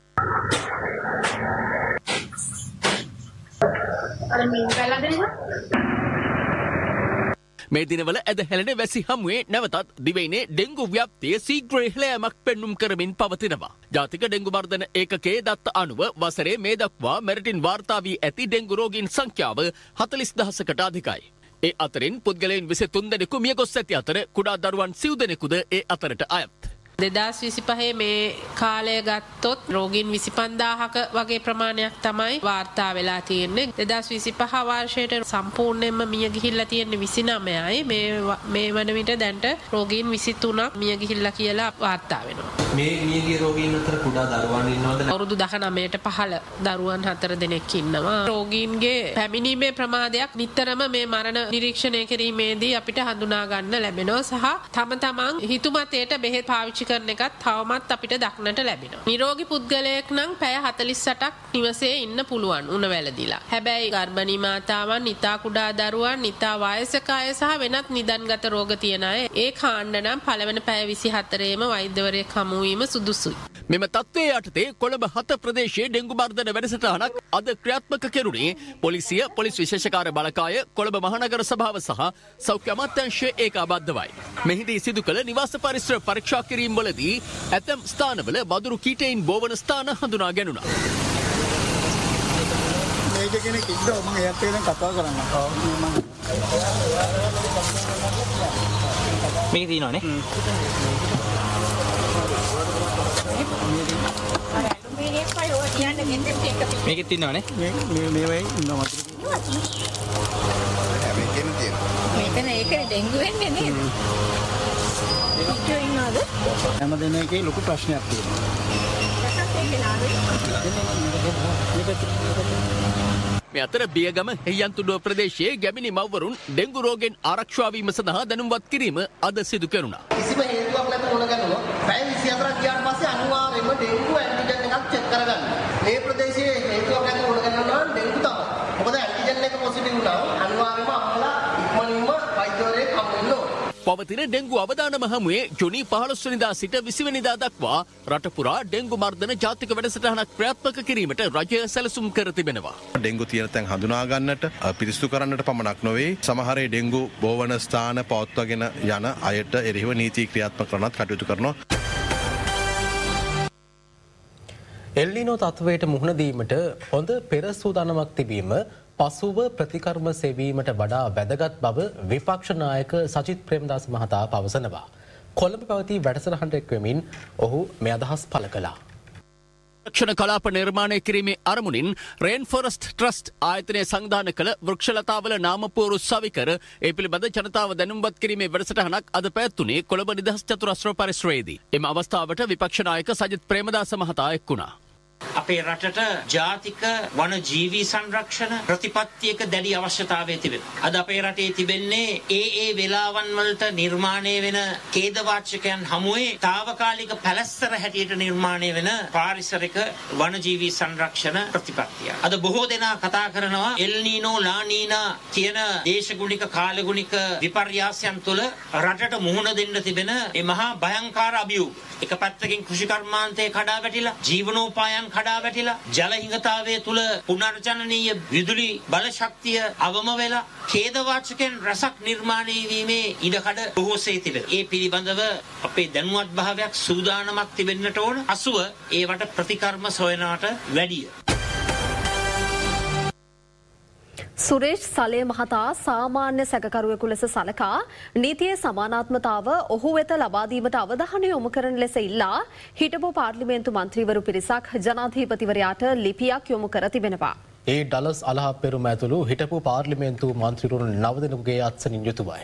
මේ දිනවල ඇද හැලෙන වැසි හමුවේ නැවතත් දිවයිනේ ඩෙංගු ව්‍යාප්තිය ශීඝ්‍ර ඉහළ යාමක් පෙන්නුම් කරමින් පවතිනවා. ජාතික ඩෙංගු මර්ධන ඒකකයේ දත්ත අනුව වසරේ මේ දක්වා මෙරටින් වාර්තා වී ඇති ඩෙංගු රෝගීන් සංඛ්‍යාව 40000කට අධිකයි. ඒ අතරින් පුද්ගලයන් 23 දෙනෙකු මිය ගොස් ඇති අතර කුඩා දරුවන් 9 දෙනෙකුද ඒ අතරට අයත්. 2025 මේ කාලය ගත්තොත් රෝගීන් 25000ක වගේ ප්‍රමාණයක් තමයි වාර්තා වෙලා තියෙන්නේ. 2025 වර්ෂයට සම්පූර්ණයෙන්ම මිය ගිහිල්ලා තියෙන්නේ 29යි. මේ වන විට දැන්ට රෝගීන් 23ක් මිය ගිහිල්ලා කියලා වාර්තා වෙනවා. මේ මියගිය රෝගීන් අතර කුඩා දරුවන් ඉන්නවද? අවුරුදු 19ට පහළ දරුවන් 4 දෙනෙක් ඉන්නවා. රෝගීන්ගේ පැමිණීමේ ප්‍රමාදයක් නිතරම මේ මරණ නිරීක්ෂණය කිරීමේදී අපිට හඳුනා ගන්න ලැබෙනවා සහ තම තමන් හිතුමතේට බෙහෙත් පාවිච්චි කරන එකත් තවමත් අපිට දක්නට ලැබෙනවා. නිරෝගී පුද්ගලයෙක් නම් පැය 48ක් නිවසේ ඉන්න පුළුවන් උණ වැළදීලා. හැබැයි ගර්භණී මාතාවන්, ඉතා කුඩා දරුවන්, ඉතා වයසක අය සහ වෙනත් නිදන්ගත රෝග තියෙන අය ඒ කාණ්ඩ නම් පළවෙනි පැය 24ේම වෛද්‍යවරයෙක් හමු වීම සුදුසුයි. මෙම තත්ත්වයේ යටතේ කොළඹ 7 ප්‍රදේශයේ ඩෙංගු මර්ධන වැඩසටහනක් අද ක්‍රියාත්මක කෙරුණේ පොලිසිය, පොලිස් විශේෂකාර බලකාය, කොළඹ මහනගර සභාව සහ සෞඛ්‍ය අමාත්‍යාංශය ඒකාබද්ධවයි. මෙහිදී සිදු කළ නිවාස පරිසර පරීක්ෂා කිරීම වලදී ඇතැම් ස්ථානවල වදුරු කීටයින් බෝවන ස්ථාන හඳුනා ගැනුණා. මේක කෙනෙක් ඉන්නවා මම එයාත් එක්ක කතා කරන්න. මේක තියෙනවනේ. මේකෙත් තියෙනවනේ. මේ වෙයි ඉන්නවා මතක. මේකෙන් තියෙනවා. මේකන ඒක ඩෙන්ගු වෙන්නේ නේද? ඒක ඉන්නවද? හැම දිනකේ ලොකු ප්‍රශ්නයක් තියෙනවා. මේ අතර බියගම හෙයන්තුඩුව ප්‍රදේශයේ ගැමිණි මව්වරුන් ඩෙංගු රෝගෙන් ආරක්ෂා වීම සඳහා දැනුම්වත් කිරීම අද සිදු කෙරුණා. කිසිම හේතුවක් නැතුව උණ ගන්නවා. පැය 24ක් ගියාට පස්සේ අනිවාර්යයෙන්ම ඩෙංගු ඇන්ටිජන් එකක් චෙක් කරගන්න. මේ ප්‍රදේශයේ හේතුවක් නැතුව උණ ගන්නවා නම් ඩෙංගු තමයි. මොකද ඇන්ටිජන් එක පොසිටිව් වුණා අනිවාර්යයෙන්ම අම්මලා ඉක්මනින්ම වෛද්‍යවරයෙක් හමු වෙන්න ඕනේ. පවතින ඩෙංගු අවදානම හමුවේ ජුනි 15 වෙනිදා සිට 20 වෙනිදා දක්වා රට පුරා ඩෙංගු මර්ධන ජාතික වැඩසටහනක් ක්‍රියාත්මක කිරීමට රජය සැලසුම් කර තිබෙනවා. ඩෙංගු තියෙන තැන් හඳුනා ගන්නට පිරිසිදු කරන්නට පමණක් නොවේ සමහර ඩෙංගු බෝවන ස්ථාන පවත්වාගෙන යන අයට එරෙහිව නීති ක්‍රියාත්මක කරනත් කටයුතු කරනවා. එල්නිනෝ තත්ත්වයට මුහුණ දීමට හොඳ පෙර සූදානමක් තිබීම පසුව ප්‍රතිකර්ම සෙවීමට වඩා වැදගත් බව විපක්ෂ නායක සජිත් ප්‍රේමදාස මහතා පවසනවා. කොළඹ පැවති වැඩසටහනට එක්වෙමින් ඔහු මේ අදහස් පළ කළා. රක්ෂණ කලාප නිර්මාණය කිරීමේ අරමුණින් රේන් ෆොරස්ට් ට්‍රස්ට් ආයතනය සංවිධානය කළ වෘක්ෂලතාවල නාමපුවරු සවිකර ඒ පිළිබඳ ජනතාව දැනුම්පත් කිරීමේ වැඩසටහනක් අද පැවැත්වුණේ කොළඹ නිදහස් චතුරස්‍ර පරිසරයේදී. එම අවස්ථාවට විපක්ෂ නායක සජිත් ප්‍රේමදාස මහතා එක් වුණා. අපේ රටට ජාතික වන ජීවී සංරක්ෂණ ප්‍රතිපත්තියක දැඩි අවශ්‍යතාවය තිබෙනවා. අද අපේ රටේ තිබෙන්නේ ඒ වෙලාවන් වලට නිර්මාණය වෙන ඛේදවාචකයන් හමුවේ తాවකාලික පැලැස්තර හැටියට නිර්මාණය වෙන පාරිසරික වන ජීවී සංරක්ෂණ ප්‍රතිපත්තිය. අද බොහෝ දෙනා කතා කරනවා එල් නීනෝ ලා නීනා කියන දේශගුණික කාලගුණික විපර්යාසයන් තුළ රටට මුහුණ දෙන්න තිබෙන මේ මහා භයංකාර අභියෝග. එක පැත්තකින් කෘෂිකර්මාන්තයේ කඩා වැටිලා ජීවනෝපායන් කඩා වැටිලා ජල හිඟතාවය තුල පුනර්ජනනීය විදුලි බල ශක්තිය අවම වෙලා ඛේදවාචකයන් රසක් නිර්මාණය වීමේ ඉඩකඩ බොහෝසේ තිබෙනවා. ඒ පිළිබඳව අපේ දැනුවත් භාවයක් සූදානමක් තිබෙන්නට ඕන. 80 ඒවට ප්‍රතිකර්ම සොයනවට වැඩිය. සුරේෂ් සලේ මහතා සාමාන්‍ය සැකකරුවෙකු ලෙස සලකා නීතියේ සමානාත්මතාව ඔහු වෙත ලබා දීමට අවධානය යොමු කරන ලෙස ඉල්ලා හිටපු පාර්ලිමේන්තු මන්ත්‍රීවරු පිරිසක් ජනාධිපතිවරයාට ලිපියක් යොමු කර තිබෙනවා. ඒ ඩලස් අලහප්පෙරුම ඇතුළු හිටපු පාර්ලිමේන්තු මන්ත්‍රීවරුන් 9 දෙනෙකුගේ අත්සනින් යුතුවයි.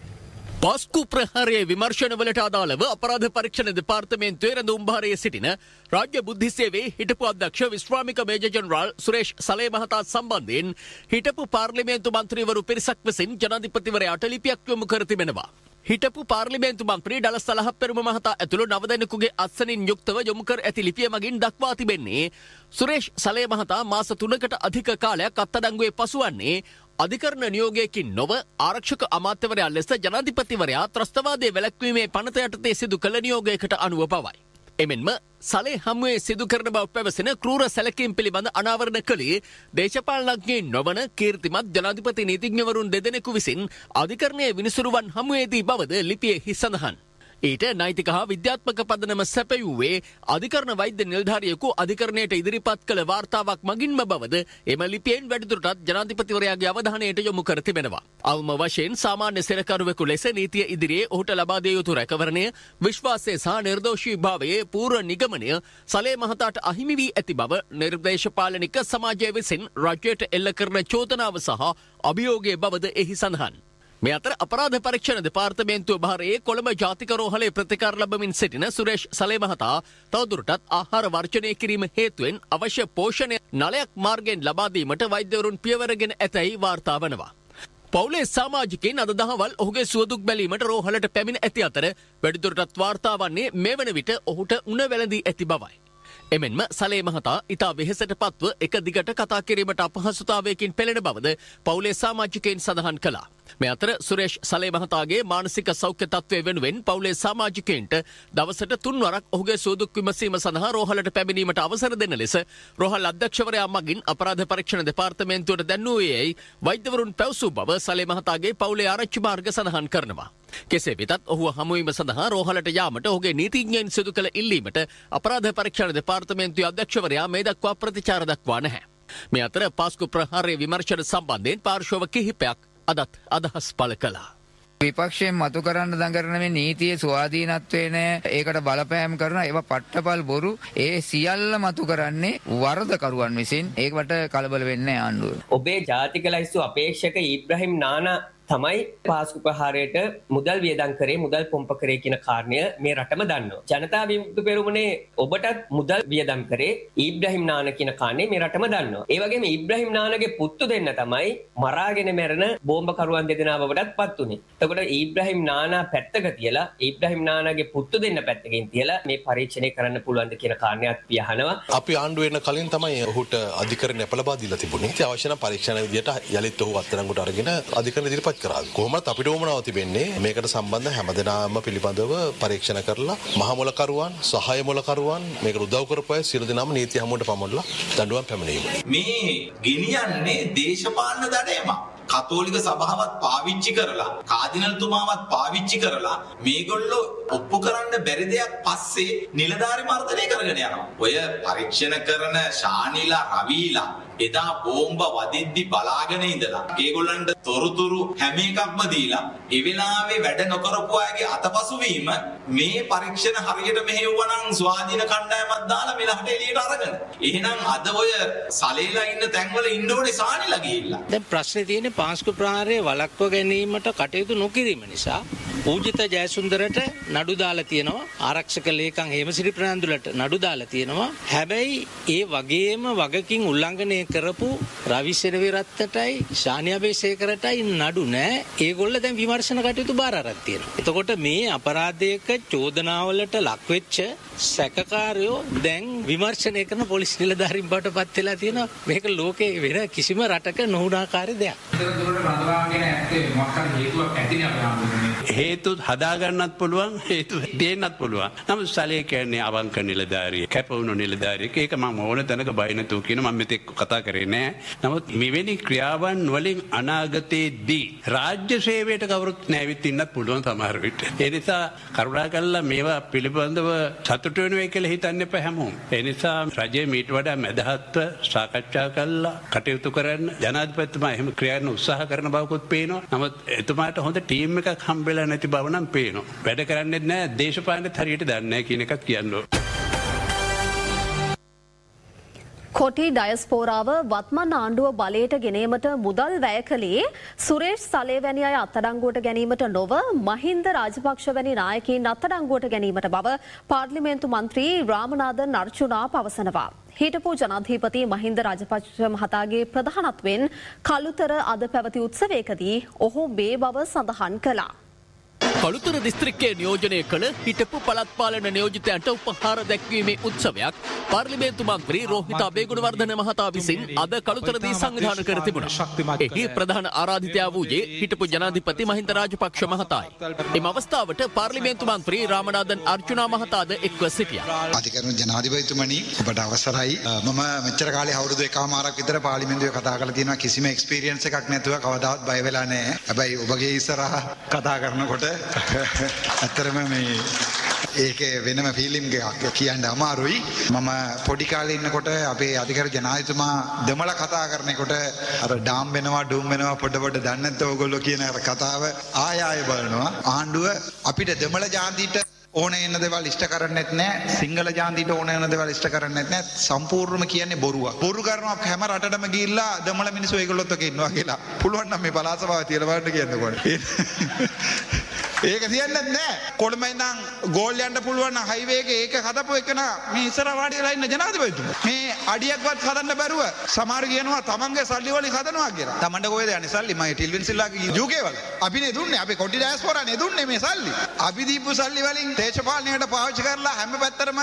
පාස්කු ප්‍රහාරයේ විමර්ශනවලට අදාළව අපරාධ පරීක්ෂණ දෙපාර්තමේන්තුවේ රැඳුම්භාරයේ සිටින රාජ්‍ය බුද්ධි සේවයේ හිටපු අධ්‍යක්ෂ විශ්‍රාමික මේජර් ජෙනරාල් සුරේෂ් සලේ මහතා සම්බන්ධයෙන් හිටපු පාර්ලිමේන්තු මන්ත්‍රීවරු පිරිසක් විසින් ජනාධිපතිවරයාට ලිපියක් යොමු කර තිබෙනවා. හිටපු පාර්ලිමේන්තු මන්ත්‍රී ඩලස් අලහප්පෙරුම මහතා ඇතුළු 9 දෙනෙකුගේ අත්සනින් යුක්තව යොමු කර ඇති ලිපිය මගින් දක්වා තිබෙන්නේ සුරේෂ් සලේ මහතා මාස 3කට අධික කාලයක් අත්අඩංගුවේ පසුවන්නේ අධිකරණ නියෝගයකින් නොව ආරක්ෂක අමාත්‍යවරයා ලෙස ජනාධිපතිවරයා ත්‍රස්තවාදයේ වැළැක්වීමේ පනත යටතේ සිදු කළ නියෝගයකට අනුව පවයි. එමෙන්ම සලේ හමුවේ සිදු කරන බව පැවසෙන ක්‍රූර සැලකීම් පිළිබඳ අනාවරණ කළේ දේශපාලනඥයින් නොවන කීර්තිමත් ජනාධිපති නීතිඥවරුන් 2 දෙනෙකු විසින් අධිකරණයේ විනිසුරුවන් හමුවේදී බවද ලිපියෙහි සඳහන්. ඊට නෛතික හා විද්‍යාත්මක පදනම සැපයුවේ අධිකරණ වෛද්‍ය නිලධාරියෙකු අධිකරණයට ඉදිරිපත් කළ වාර්තාවක් මගින්ම බවද එම ලිපියෙන් වැඩිදුරටත් ජනාධිපතිවරයාගේ අවධානයට යොමු කර තිබෙනවා. අවම වශයෙන් සාමාන්‍ය සෙනකරුවෙකු ලෙස නීතිය ඉදිරියේ ඔහුට ලබා දිය යුතු රැකවරණය, විශ්වාසය සහ නිර්දෝෂී භාවයේ පූර්ව නිගමනය සලේ මහතාට අහිමි වී ඇති බව නිර්දේශපාලනික සමාජය විසින් රජයට එල්ල කරන චෝදනාව සහ අභියෝගයේ බවද එහි සඳහන්. මේ අතර අපරාධ පරීක්ෂණ දෙපාර්තමේන්තුව භාරයේ කොළඹ ජාතික රෝහලේ ප්‍රතිකාර ලැබමින් සිටින සුරේෂ් සලේ මහතා තවදුරටත් ආහාර වර්ජනය කිරීම හේතුවෙන් අවශ්‍ය පෝෂණය නලයක් මාර්ගයෙන් ලබා දීමට වෛද්‍යවරුන් පියවරගෙන ඇතැයි වාර්තා වනවා. පවුලේ සමාජිකයින් අද දහවල් ඔහුගේ සුවදුක් බැලීමට රෝහලට පැමිණ ඇති අතර වැඩිදුරටත් වාර්තා වන්නේ මේ වන විට ඔහුට උණ වැළඳී ඇති බවයි. එමෙන්ම සලේ මහතා ඉතා වෙහෙසට පත්ව එක දිගට කතා කිරීමට අපහසුතාවයකින් පෙළෙන බවද පවුලේ සමාජිකයින් සඳහන් කළා. මේ අතර සුරේෂ් සලේ මහතාගේ මානසික සෞඛ්‍ය තත්ත්වය වෙනුවෙන් පවුලේ සමාජිකයින්ට දවසට 3 වරක් ඔහුගේ සුවදුක් විමසීම සඳහා රෝහලට පැමිණීමට අවසර දෙන ලෙස රෝහල් අධ්‍යක්ෂවරයා මගින් අපරාධ පරීක්ෂණ දෙපාර්තමේන්තුවට දැන්වූයේයි වෛද්‍යවරුන් පැවසූ බව සලේ මහතාගේ පවුලේ ආරච්චි මාර්ග සඳහන් කරනවා. කෙසේ වෙතත් ඔහුව හමුවීම සඳහා රෝහලට යාමට ඔහුගේ නීතිඥයින් සිදු කළ ඉල්ලීමට අපරාධ පරීක්ෂණ දෙපාර්තමේන්තුවේ අධ්‍යක්ෂවරයා මේ දක්වා ප්‍රතිචාර දක්වා නැහැ. මේ අතර පාස්කු ප්‍රහාරයේ විමර්ශන සම්බන්ධයෙන් පාර්ශව කිහිපයක් අදත් අදහස් පළ කළා. විපක්ෂයෙන් මතු කරන්න දඟරන මේ නීතියේ ස්වාධීනත්වය නෑ, ඒකට බලපෑම් කරන ඒවා පට්ටපල් බොරු, ඒ සියල්ල මතු කරන්නේ වරදකරුවන් විසින්. ඒකට කලබල වෙන්නේ ආණ්ඩුව. ඔබේ ජාතික ලයිස්තු අපේක්ෂක ඉබ්‍රහීම් නානා තමයි පාස්කු ප්‍රහාරයට මුදල් වියදම් කරේ, මුදල් පොම්ප කරේ කියන කාරණය මේ රටම දන්නවා. ජනතා විමුක්ති පෙරමුණේ ඔබටත් මුදල් වියදම් කරේ ඉබ්‍රහීම් නාන කියන කාරණේ මේ රටම දන්නවා. ඒ වගේම ඉබ්‍රහීම් නානගේ පුත්තු දෙන්න තමයි මරාගෙන මැරෙන බෝම්බකරුවන් දෙදෙනා බවටත් පත් උනේ. එතකොට ඉබ්‍රහීම් නානා පැත්තක තියලා ඉබ්‍රහීම් නානාගේ පුත්තු දෙන්න පැත්තකින් තියලා මේ පරීක්ෂණය කරන්න පුළුවන්ද කියන කාරණයක් පියහනවා. අපි ආණ්ඩුව වෙන කලින් තමයි ඔහුට අධිකරණ අපලබා දීලා තිබුණේ. ඒ අවශ්‍ය නම් පරීක්ෂණ විදියට යලිත් ඔහු අත්අඩංගුවට අරගෙන අධිකරණ ඉදිරිපත් කොහොමද අපිට ඕමනාව තිබෙන්නේ මේකට සම්බන්ධ හැමදෙනාම පිළිබඳව පරීක්ෂණ කරලා මහ මොලකරුවන් සහාය මොලකරුවන් මේකට උදව් කරපු අය සියලු දෙනාම නීති හමුවට පමුණලා දඬුවම් පැමිණීම. මේ ගෙනියන්නේ දේශපාලන දඩයමක්. කතෝලික සභාවත් පාවිච්චි කරලා කාදිනල්තුමාවත් පාවිච්චි කරලා මේගොල්ලෝ ඔප්පු කරන්න බැරි දෙයක් පස්සේ නිලධාරි මර්ධනය කරගෙන යනවා. ඔය පරීක්ෂණ කරන ශානිලා රවීලා එදා බෝම්බ වදිද්දි බලාගෙන ඉඳලා ඒගොල්ලන්ට තොරතුරු හැම එකක්ම දීලා ඒ වෙලාවේ වැඩ නොකරපු අයගේ අතපසු වීම මේ පරීක්ෂණ හරියට මෙහෙවුවා නම් ස්වාධීන කණ්ඩායමක් දාලා මෙලහට එළියට අරගෙන. එහෙනම් අද ඔය සලේලා ඉන්න තැන්වල ඉන්න ඕනේ සානිලා ගිහිල්ලා. දැන් ප්‍රශ්නේ තියෙන්නේ පාස්කු ප්‍රහාරය වළක්ව ගැනීමට කටයුතු නොකිරීම නිසා පූජිත ජයසුන්දරට නඩු දාලා තියෙනවා. ආරක්ෂක ලේකම් හේමසිරි ප්‍රනාන්දුලට නඩු දාලා තියෙනවා. හැබැයි ඒ වගේම වගකින් උල්ලංඝනය කරපු රවි සෙනවිරත්නටයි ශානියා බේසේකරටයි නඩු නෑ. ඒගොල්ල දැන් විමර්ශන කටයුතු බාර අරන් තියෙනවා. එතකොට මේ අපරාධයක චෝදනාවලට ලක් වෙච්ච සැකකාරයෝ දැන් විමර්ශනය කරන පොලිස් නිලධාරීන් බවට පත් වෙලා තියෙනවා. මේක ලෝකේ වෙන කිසිම රටක නොවුනාකාරී දෙයක්. හේතු හදාගන්නත් පුළුවන් හේතු දෙන්නත් පුළුවන්. නමුත් සලේ කියන්නේ අවංක නිලධාරියෙක්, කැපවුණු නිලධාරියෙක්. ඒක මම ඕන තැනක බය නැතුව කියන මම මෙතෙක් කතා කරේ නෑ. නමුත් මෙවැනි ක්‍රියාවන් වලින් අනාගතයේදී රාජ්‍ය සේවයට කවුරුත් නැවිත් ඉන්නත් පුළුවන් සමහර විට. ඒ නිසා කරුණාකරලා මේවා පිළිබඳව සතුටු වෙනවා කියලා හිතන්න එපා හැමෝම. ඒ නිසා රජය මීට වඩා මැදහත්ව සාකච්ඡා කරලා කටයුතු කරන්න ජනාධිපතිතුමා එහෙම ක්‍රියාන උත්සාහ කරන බවකුත් පේනවා. නමුත් එතුමාට හොඳ ටීම් එකක් හම්බෙලා නැති බව නම් පේනවා. වැඩ කරන්නේ නැහැ, දේශපාලනත් හරියට දන්නේ නැහැ කියන එකක් කියන්න ඕන. කොටි ඩයස්පෝරාව වත්මන් ආණ්ඩුව බලයට ගෙනීමට මුදල් වැය කළේ සුරේෂ් සලේ වැනි අය අත්අඩංගුවට ගැනීමට නොව මහින්ද රාජපක්ෂ වැනි නායකයින් අත්අඩංගුවට ගැනීමට බව පාර්ලිමේන්තු මන්ත්‍රී රාමනාදන් අර්චුනා පවසනවා. හිටපු ජනාධිපති මහින්ද රාජපක්ෂ මහතාගේ ප්‍රධානත්වයෙන් කළුතර අද පැවති උත්සවයකදී ඔහු මේ බව සඳහන් කළා. කළුතර දිස්ත්‍රික්කයේ නියෝජනය කළ හිටපු පළාත් පාලන නියෝජිතයන්ට උපහාර දැක්වීමේ උත්සවයක් පාර්ලිමේන්තු මන්ත්‍රී රෝහිත අබේගුණවර්ධන මහතා විසින් අද කළුතරදී සංවිධානය කර තිබුණා. එහි ප්‍රධාන ආරාධිතයා වූයේ හිටපු ජනාධිපති මහින්ද රාජපක්ෂ මහතායි. එම අවස්ථාවට පාර්ලිමේන්තු මන්ත්‍රී රාමනාදන් අර්චුනා මහතාද එක්ව සිටියා. අධිකරණ ජනාධිපතිතුමනි ඔබට අවසරයි. මම මෙච්චර කාලේ අවුරුදු 1කමාරක් විතර පාර්ලිමේන්තුවේ කතා කරලා තියෙනවා. කිසිම එක්ස්පීරියන්ස් එකක් නැතුව කවදාවත් බය වෙලා නැහැ. හැබැයි ඔබගේ ඉස්සරහා කතා කරනකොට ඇත්තරම මේ ඒකේ වෙනම ෆීලිං එකක් කියන්න අමාරුයි. මම පොඩි කාලේ ඉන්නකොට අපේ අධිකර ජනාධිපතිතුමා දෙමළ කතා කරනකොට අර ඩාම් වෙනවා ඩූම් වෙනවා පොඩ පොඩ දන්නේ නැත්නම් ඕගොල්ලෝ කියන අර කතාව ආය බලනවා. ආණ්ඩුව අපිට දෙමළ ජාතියට ඕන වෙන දේවල් ඉෂ්ට කරන්නේත් නැහැ. සිංහල ජාතියට ඕන වෙන දේවල් ඉෂ්ට කරන්නේත් නැහැ. සම්පූර්ණම කියන්නේ බොරුවක්. බොරු කරනවා හැම රටටම ගිහිල්ලා දෙමළ මිනිස්සු ඒගොල්ලොත් එක ඉන්නවා කියලා. පුළුවන් නම් මේ පළාත් සභාවේ තියලා බලන්න කියන්නකො. ඒක තියන්නේ නැහැ. කොළඹ ඉඳන් ගෝල් යන්න පුළුවන් නම් හයිවේ එකේ ඒක හදපු එකන මේ ඉස්සර වාඩි වෙලා ඉන්න ජනාධිපතිතුමා. මේ අඩියක්වත් හදන්න බැරුව සමහර කියනවා තමන්ගේ සල්ලි වලින් හදනවා කියලා. තමන්ට කොහෙද යන්නේ සල්ලි? මම ටිල්වින් සිල්ලාගේ යුකේ වල. අපිනේ දුන්නේ. අපි කොටි ඩයස්පෝරානේ දුන්නේ මේ සල්ලි. අපි දීපු සල්ලි වලින් දේශපාලනයට පාවිච්චි කරලා හැම පැත්තටම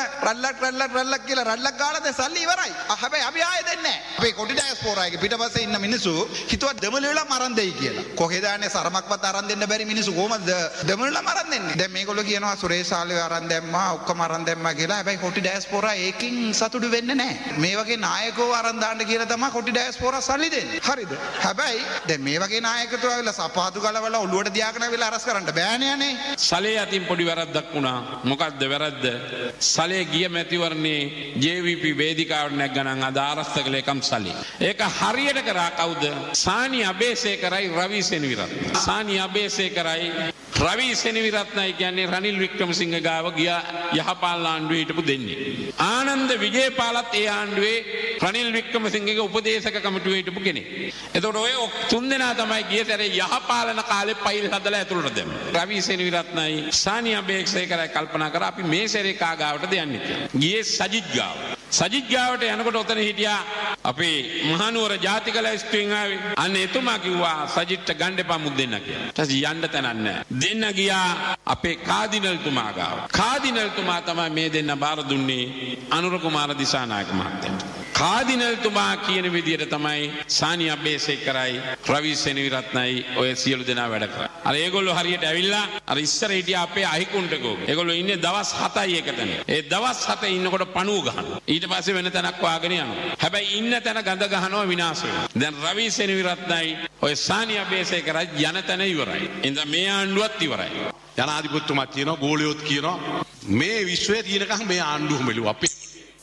රල්ලක් කියලා රල්ලක් ගාලා දැන් සල්ලි ඉවරයි. හැබැයි අපි ආයෙ දෙන්නේ නැහැ. අපේ කොටි ඩයස්පෝරාගේ පිටපස්සේ ඉන්න මිනිස්සු හිතුවා දෙමළ වෙලා මරන් දෙයි කියලා. කොහෙද යන්නේ සරමක්වත් අරන් දෙන්න බැරි මිනිස්සු කොහමද දෙමළලා මරන් දෙන්නේ? දැන් මේගොල්ලෝ කියනවා සුරේසාලේ අරන් දැම්මා ඔක්කොම අරන් දැම්මා කියලා. හැබැයි කොටි ඩයස්පෝරා ඒකින් සතුටු වෙන්නේ නැහැ. මේ වගේ නායකයෝ අරන් දාන්න කියලා තමයි කොටි ඩයස්පෝරා සල්ලි දෙන්නේ. හරිද? හැබැයි දැන් මේ වගේ නායකතුමා වෙලා සපාදු ගලවලා ඔළුවට තියාගෙන වෙලා අරස් කරන්න බෑනේ අනේ. සලේ අතින් පොඩි වැරද්දක් වුණා. මොකක්ද වැරද්ද? සලේ ගිය මැතිවරණේ JVP වේදිකාවට නැග්ගනම් අද ආරක්ෂක ලේකම් සලේ. ඒක හරියට කරා කවුද? සානි අබේසේකරයි රවි සෙනවිරත්න. සානි අබේසේකරයි රවි සෙනවිරත්නයි කියන්නේ රනිල් වික්‍රමසිංහ ගාව ගියා යහපාලන ආණ්ඩුවේ හිටපු දෙන්නේ. ආනන්ද විජේපාලත් ඒ ආණ්ඩුවේ රනිල් වික්‍රමසිංහගේ උපදේශක කමිටුවේ හිටපු කෙනෙක්. එතකොට ඔය තුන් දෙනා තමයි ගිය සැරේ යහපාලන කාලේ පයිල් හදලා ඇතුළට දැම්මේ. රවි සෙනවිරත්නයි සානි අබේසේකරයි කල්පනා කරා අපි මේ සැරේ කා ගාවට යන්නේ කියලා. ගියේ සජිත් ගාව. සජිත් ගාවට යනකොට ඔතන හිටියා අපේ මහනුවර ජාතික ලැයිස්තුවෙන් ආවේ. අන්න එතුමා කිව්වා සජිත්ට ගන්න එපා මුත් දෙන්න කියලා. ඊට පස්සේ යන්න තැනක් නැහැ. දෙන්න ගියා අපේ කාදිනල්තුමා ගාව. කාදිනල්තුමා තමයි මේ දෙන්න බාර දුන්නේ අනුර කුමාර දිසානායක මහත්තයාට. කාදිනල්තුමා කියන විදිහට තමයි සානි අබේසේකරයි රවි සෙනවිරත්නයි ඔය සියලු දෙනා වැඩ කරා. අර ඒගොල්ලෝ හරියට ඇවිල්ලා අර ඉස්සර හිටියා අපේ අහිකුණ්ඩකෝ. ඒගොල්ලෝ ඉන්නේ දවස් 7යි එකතන. ඒ දවස් 7 ඉන්නකොට පණුව ගහනවා. ඊට පස්සේ වෙන තැනක් වාගෙන යනවා. හැබැයි ඉන්න තැන ගඳ ගහනවා විනාශ වෙනවා. දැන් රවි සෙනවිරත්නයි ඔය සානි අබේසේකරයි යන තැන ඉවරයි. ඉතින් මේ ආණ්ඩුවත් ඉවරයි. ජනාධිපතිතුමා කියනවා ගෝලියොත් කියනවා මේ විශ්වයේ තියෙනකම් මේ ආණ්ඩුව මෙලුව අපේ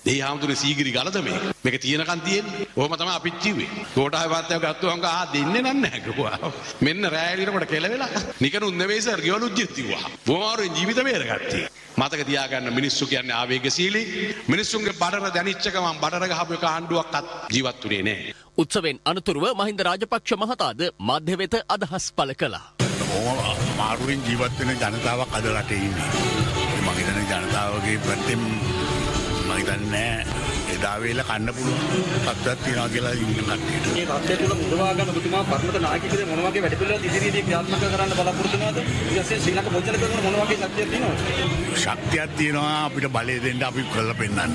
ඒ හාමුදුරනේ සීගිරි ගලද මේක තියෙනකන් තියෙන්නේ. ඔහොම තමයි අපිත් කිව්වේ. ගෝඨාභය වාර්තාව ගත්තොත් දෙන්නේ නැහැ කිව්වා. මෙන්න රැයලිනකොට කෙලවෙලා නිකනුත් නෙවෙයි සර් ගෙවලුත් ජීවිතුවා. බොමාරුවෙන් ජීවිත බේරගත්තේ. මතක තියාගන්න මිනිස්සු කියන්නේ ආවේගශීලී. මිනිස්සුන්ගේ බඩර දැනිච්ච ගමන් බඩර ගහපු එක ආණ්ඩුවක්වත් ජීවත් වුණේ නැහැ. උත්සවෙන් අනතුරුව මහින්ද රාජපක්ෂ මහතාද මාධ්‍ය වෙත අදහස් පළ කළා. මාරුවෙන් ජීවත් වෙන ජනතාවක් අද රටේ ඉන්නේ. මම හිතන්නේ ජනතාවගේ පැත්තෙන් මම හිතන්නේ එදා වේල කන්න පුළුවන් තත්ත්වයක් තියෙනවා කියලා ඉන්න කට්ටියට. මේ තත්ත්වය තුළ මුදවා ගන්න ඔබතුමා පරමත නායකයෙකුද මොන වගේ වැඩ පිළිවෙලක් ඉදිරියේදී ක්‍රියාත්මක කරන්න බලාපොරොත්තු වෙනවද? ඊටසේ ශ්‍රී ලංකා පොජ්ජල කරන මොන වගේ ශක්තියක් තියෙනවද? ශක්තියක් තියෙනවා අපිට බලය දෙන්න අපි කරලා පෙන්නන්න.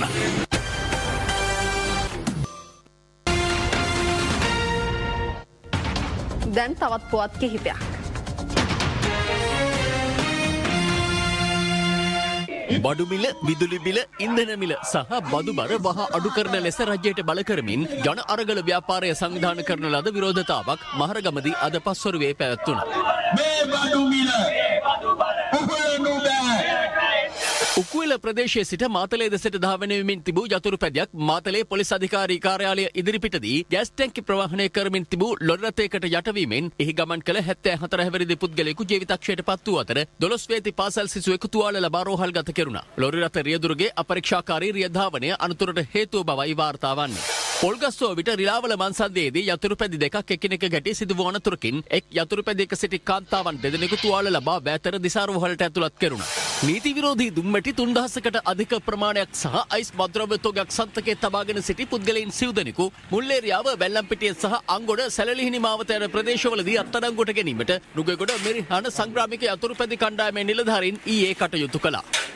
දැන් තවත් පුවත් කිහිපයක්. බඩු මිල, විදුලි මිල, ඉන්ධන මිල සහ බදු බර වහ අඩු කරන ලෙස රජයට බල කරමින් ජන අරගල ව්‍යාපාරය සංවිධානය කරන ලද විරෝධතාවක් මහරගමදී අද පස්වරුවේ පැවැත්වුණා. මේ බඩු මිල උහුලනු බෑ. උකුවිල ප්‍රදේශයේ සිට මාතලේ දෙසට ධාවනයමින් තිබූ යතුරු පැදියක් මාතලේ පොලිස් අධිකාරී කාර්යාලය ඉදිරිපිටදී ගෑස් ටැංකි ප්‍රවාහනය කරමින් තිබූ ලොරි රථයකට යටවීමෙන් එහි ගමන් කළ 74 හැවිරිදි පුද්ගලයෙකු ජීවිතක්ෂයට පත් වූ අතර 12 වේති පාසල් සිසුවෙකු තුවාල ලබා රෝහල්ගත කෙරුණා. ලොරි රථ රියදුරුගේ අපරීක්ෂාකාරී රිය ධාවනය අනතුරට හේතුව බවයි වාර්තා වන්නේ. පොල්ගස්සෝ විට රිලාවල මන්සන්දයේදී යතුරු පැදි දෙකක් එකිනෙක ගැටී සිදු වූ අනතුරකින් එක් යතුරු පැදියක සිටි කාන්තාවන් දෙදෙනෙකු තුවාල ලබා බෑතර දිසාරෝහලට ඇතුළත් කෙරුණා. නීති විරෝධී දුම්මැටි 3000කට අධික ප්‍රමාණයක් සහ අයිස් මද්‍රව්‍ය තොගයක් සන්තකයේ තබාගෙන සිටි පුද්ගලයන් සිව්දෙනෙකු මුල්ලේරියාව වැල්ලම්පිටිය සහ අංගොඩ සැලලිහිණි මාවත යන ප්‍රදේශවලදී අත්අඩංගුවට ගැනීමට නුගේගොඩ මෙරිහාන සංග්‍රාමික යතුරු පැදි කණ්ඩායමේ නිලධාරීන් ඊයේ කටයුතු කළා.